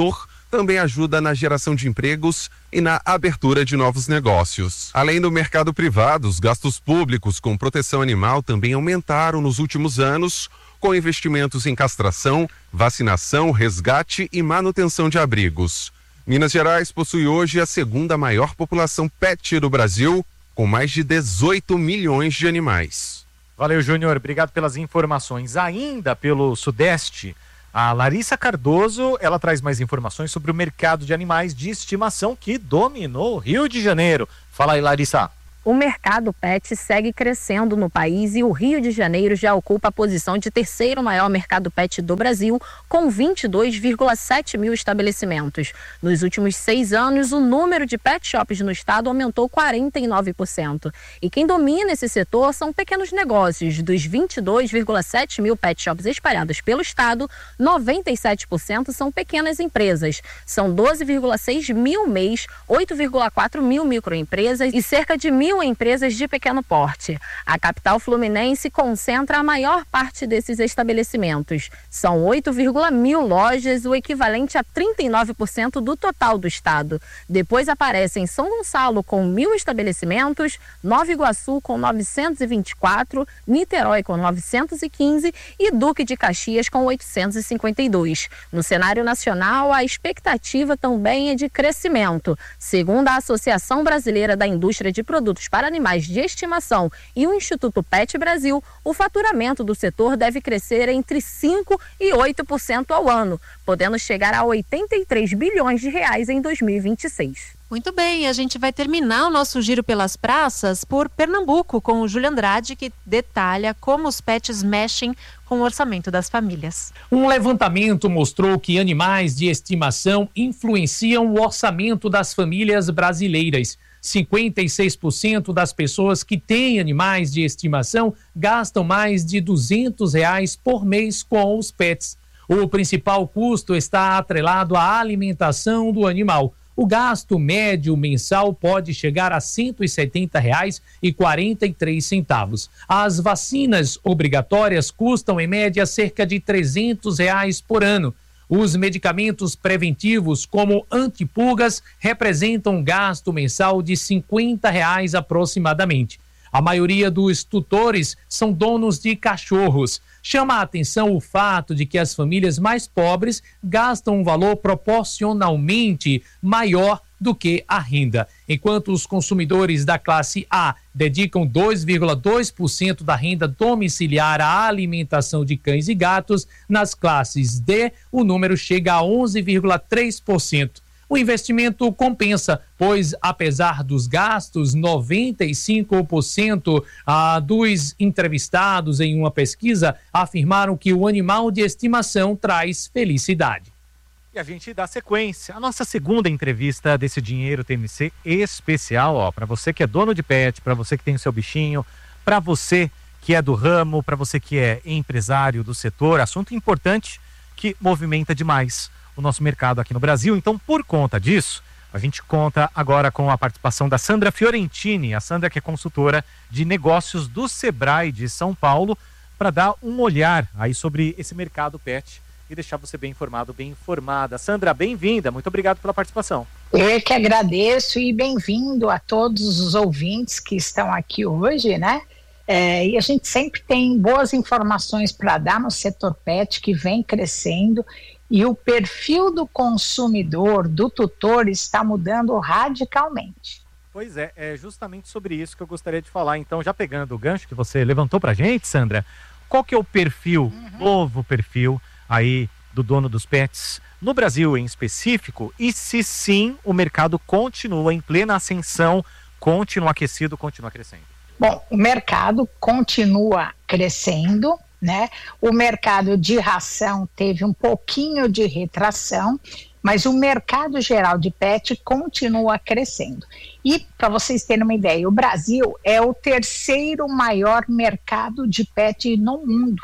também ajuda na geração de empregos e na abertura de novos negócios. Além do mercado privado, os gastos públicos com proteção animal também aumentaram nos últimos anos, com investimentos em castração, vacinação, resgate e manutenção de abrigos. Minas Gerais possui hoje a segunda maior população pet do Brasil, com mais de dezoito milhões de animais. Valeu, Júnior. Obrigado pelas informações. Ainda pelo Sudeste, a Larissa Cardoso, ela traz mais informações sobre o mercado de animais de estimação que dominou o Rio de Janeiro. Fala aí, Larissa. O mercado pet segue crescendo no país e o Rio de Janeiro já ocupa a posição de terceiro maior mercado pet do Brasil, com vinte e dois vírgula sete mil estabelecimentos. Nos últimos seis anos, o número de pet shops no estado aumentou quarenta e nove por cento. E quem domina esse setor são pequenos negócios. Dos vinte e dois vírgula sete mil pet shops espalhados pelo estado, noventa e sete por cento são pequenas empresas. São doze vírgula seis mil M E Is, oito vírgula quatro mil microempresas e cerca de mil empresas de pequeno porte. A capital fluminense concentra a maior parte desses estabelecimentos. São oito vírgula mil lojas, o equivalente a trinta e nove por cento do total do estado. Depois aparecem São Gonçalo com mil estabelecimentos, Nova Iguaçu com novecentos e vinte e quatro, Niterói com novecentos e quinze e Duque de Caxias com oitocentos e cinquenta e dois. No cenário nacional, a expectativa também é de crescimento. Segundo a Associação Brasileira da Indústria de Produtos para Animais de Estimação e o Instituto Pet Brasil, o faturamento do setor deve crescer entre cinco e oito por cento ao ano, podendo chegar a oitenta e três bilhões de reais em dois mil e vinte e seis. Muito bem, a gente vai terminar o nosso giro pelas praças por Pernambuco com o Júlio Andrade, que detalha como os pets mexem com o orçamento das famílias. Um levantamento mostrou que animais de estimação influenciam o orçamento das famílias brasileiras. cinquenta e seis por cento das pessoas que têm animais de estimação gastam mais de duzentos reais por mês com os pets. O principal custo está atrelado à alimentação do animal. O gasto médio mensal pode chegar a cento e setenta reais e quarenta e três centavos. As vacinas obrigatórias custam, em média, cerca de trezentos reais por ano. Os medicamentos preventivos, como antipulgas, representam um gasto mensal de cinquenta reais aproximadamente. A maioria dos tutores são donos de cachorros. Chama a atenção o fato de que as famílias mais pobres gastam um valor proporcionalmente maior do que a renda, enquanto os consumidores da classe A dedicam dois vírgula dois por cento da renda domiciliar à alimentação de cães e gatos. Nas classes D, o número chega a onze vírgula três por cento. O investimento compensa, pois, apesar dos gastos, noventa e cinco por cento ah, dos entrevistados em uma pesquisa afirmaram que o animal de estimação traz felicidade. E a gente dá sequência. A nossa segunda entrevista desse Dinheiro T M C especial, ó, para você que é dono de pet, para você que tem o seu bichinho, para você que é do ramo, para você que é empresário do setor, assunto importante que movimenta demais o nosso mercado aqui no Brasil. Então, por conta disso, a gente conta agora com a participação da Sandra Fiorentini, a Sandra que é consultora de negócios do Sebrae de São Paulo, para dar um olhar aí sobre esse mercado pet e deixar você bem informado, bem informada. Sandra, bem-vinda, muito obrigado pela participação. Eu é que agradeço e bem-vindo a todos os ouvintes que estão aqui hoje, né? É, e a gente sempre tem boas informações para dar no setor pet, que vem crescendo, e o perfil do consumidor, do tutor, está mudando radicalmente. Pois é, é justamente sobre isso que eu gostaria de falar. Então, já pegando o gancho que você levantou pra gente, Sandra, qual que é o perfil, uhum. novo perfil aí do dono dos pets no Brasil em específico? E se sim, o mercado continua em plena ascensão, continua aquecido, continua crescendo? Bom, o mercado continua crescendo, né? O mercado de ração teve um pouquinho de retração, mas o mercado geral de pet continua crescendo. E, para vocês terem uma ideia, o Brasil é o terceiro maior mercado de pet no mundo.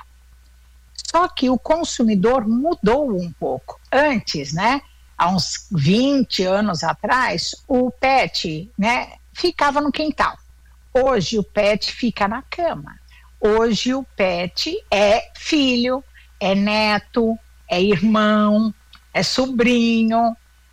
Só que o consumidor mudou um pouco. Antes, né, há uns vinte anos atrás, o pet, né, ficava no quintal. Hoje o pet fica na cama. Hoje o pet é filho, é neto, é irmão, é sobrinho,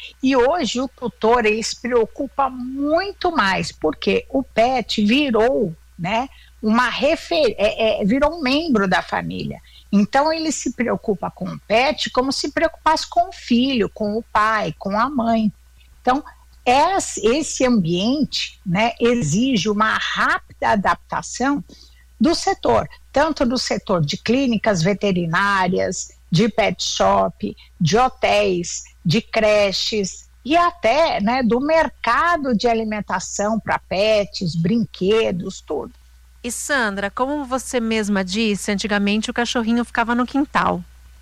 E hoje o tutor ele se preocupa muito mais, porque o pet virou, né, uma refer... é, é, virou um membro da família. Então ele se preocupa com o pet como se preocupasse com o filho, com o pai, com a mãe. Então esse ambiente, né, exige uma rápida adaptação do setor, tanto do setor de clínicas veterinárias, de pet shop, de hotéis, de creches e até, né, do mercado de alimentação para pets, brinquedos, tudo. E Sandra, como você mesma disse, antigamente o cachorrinho ficava no quintal.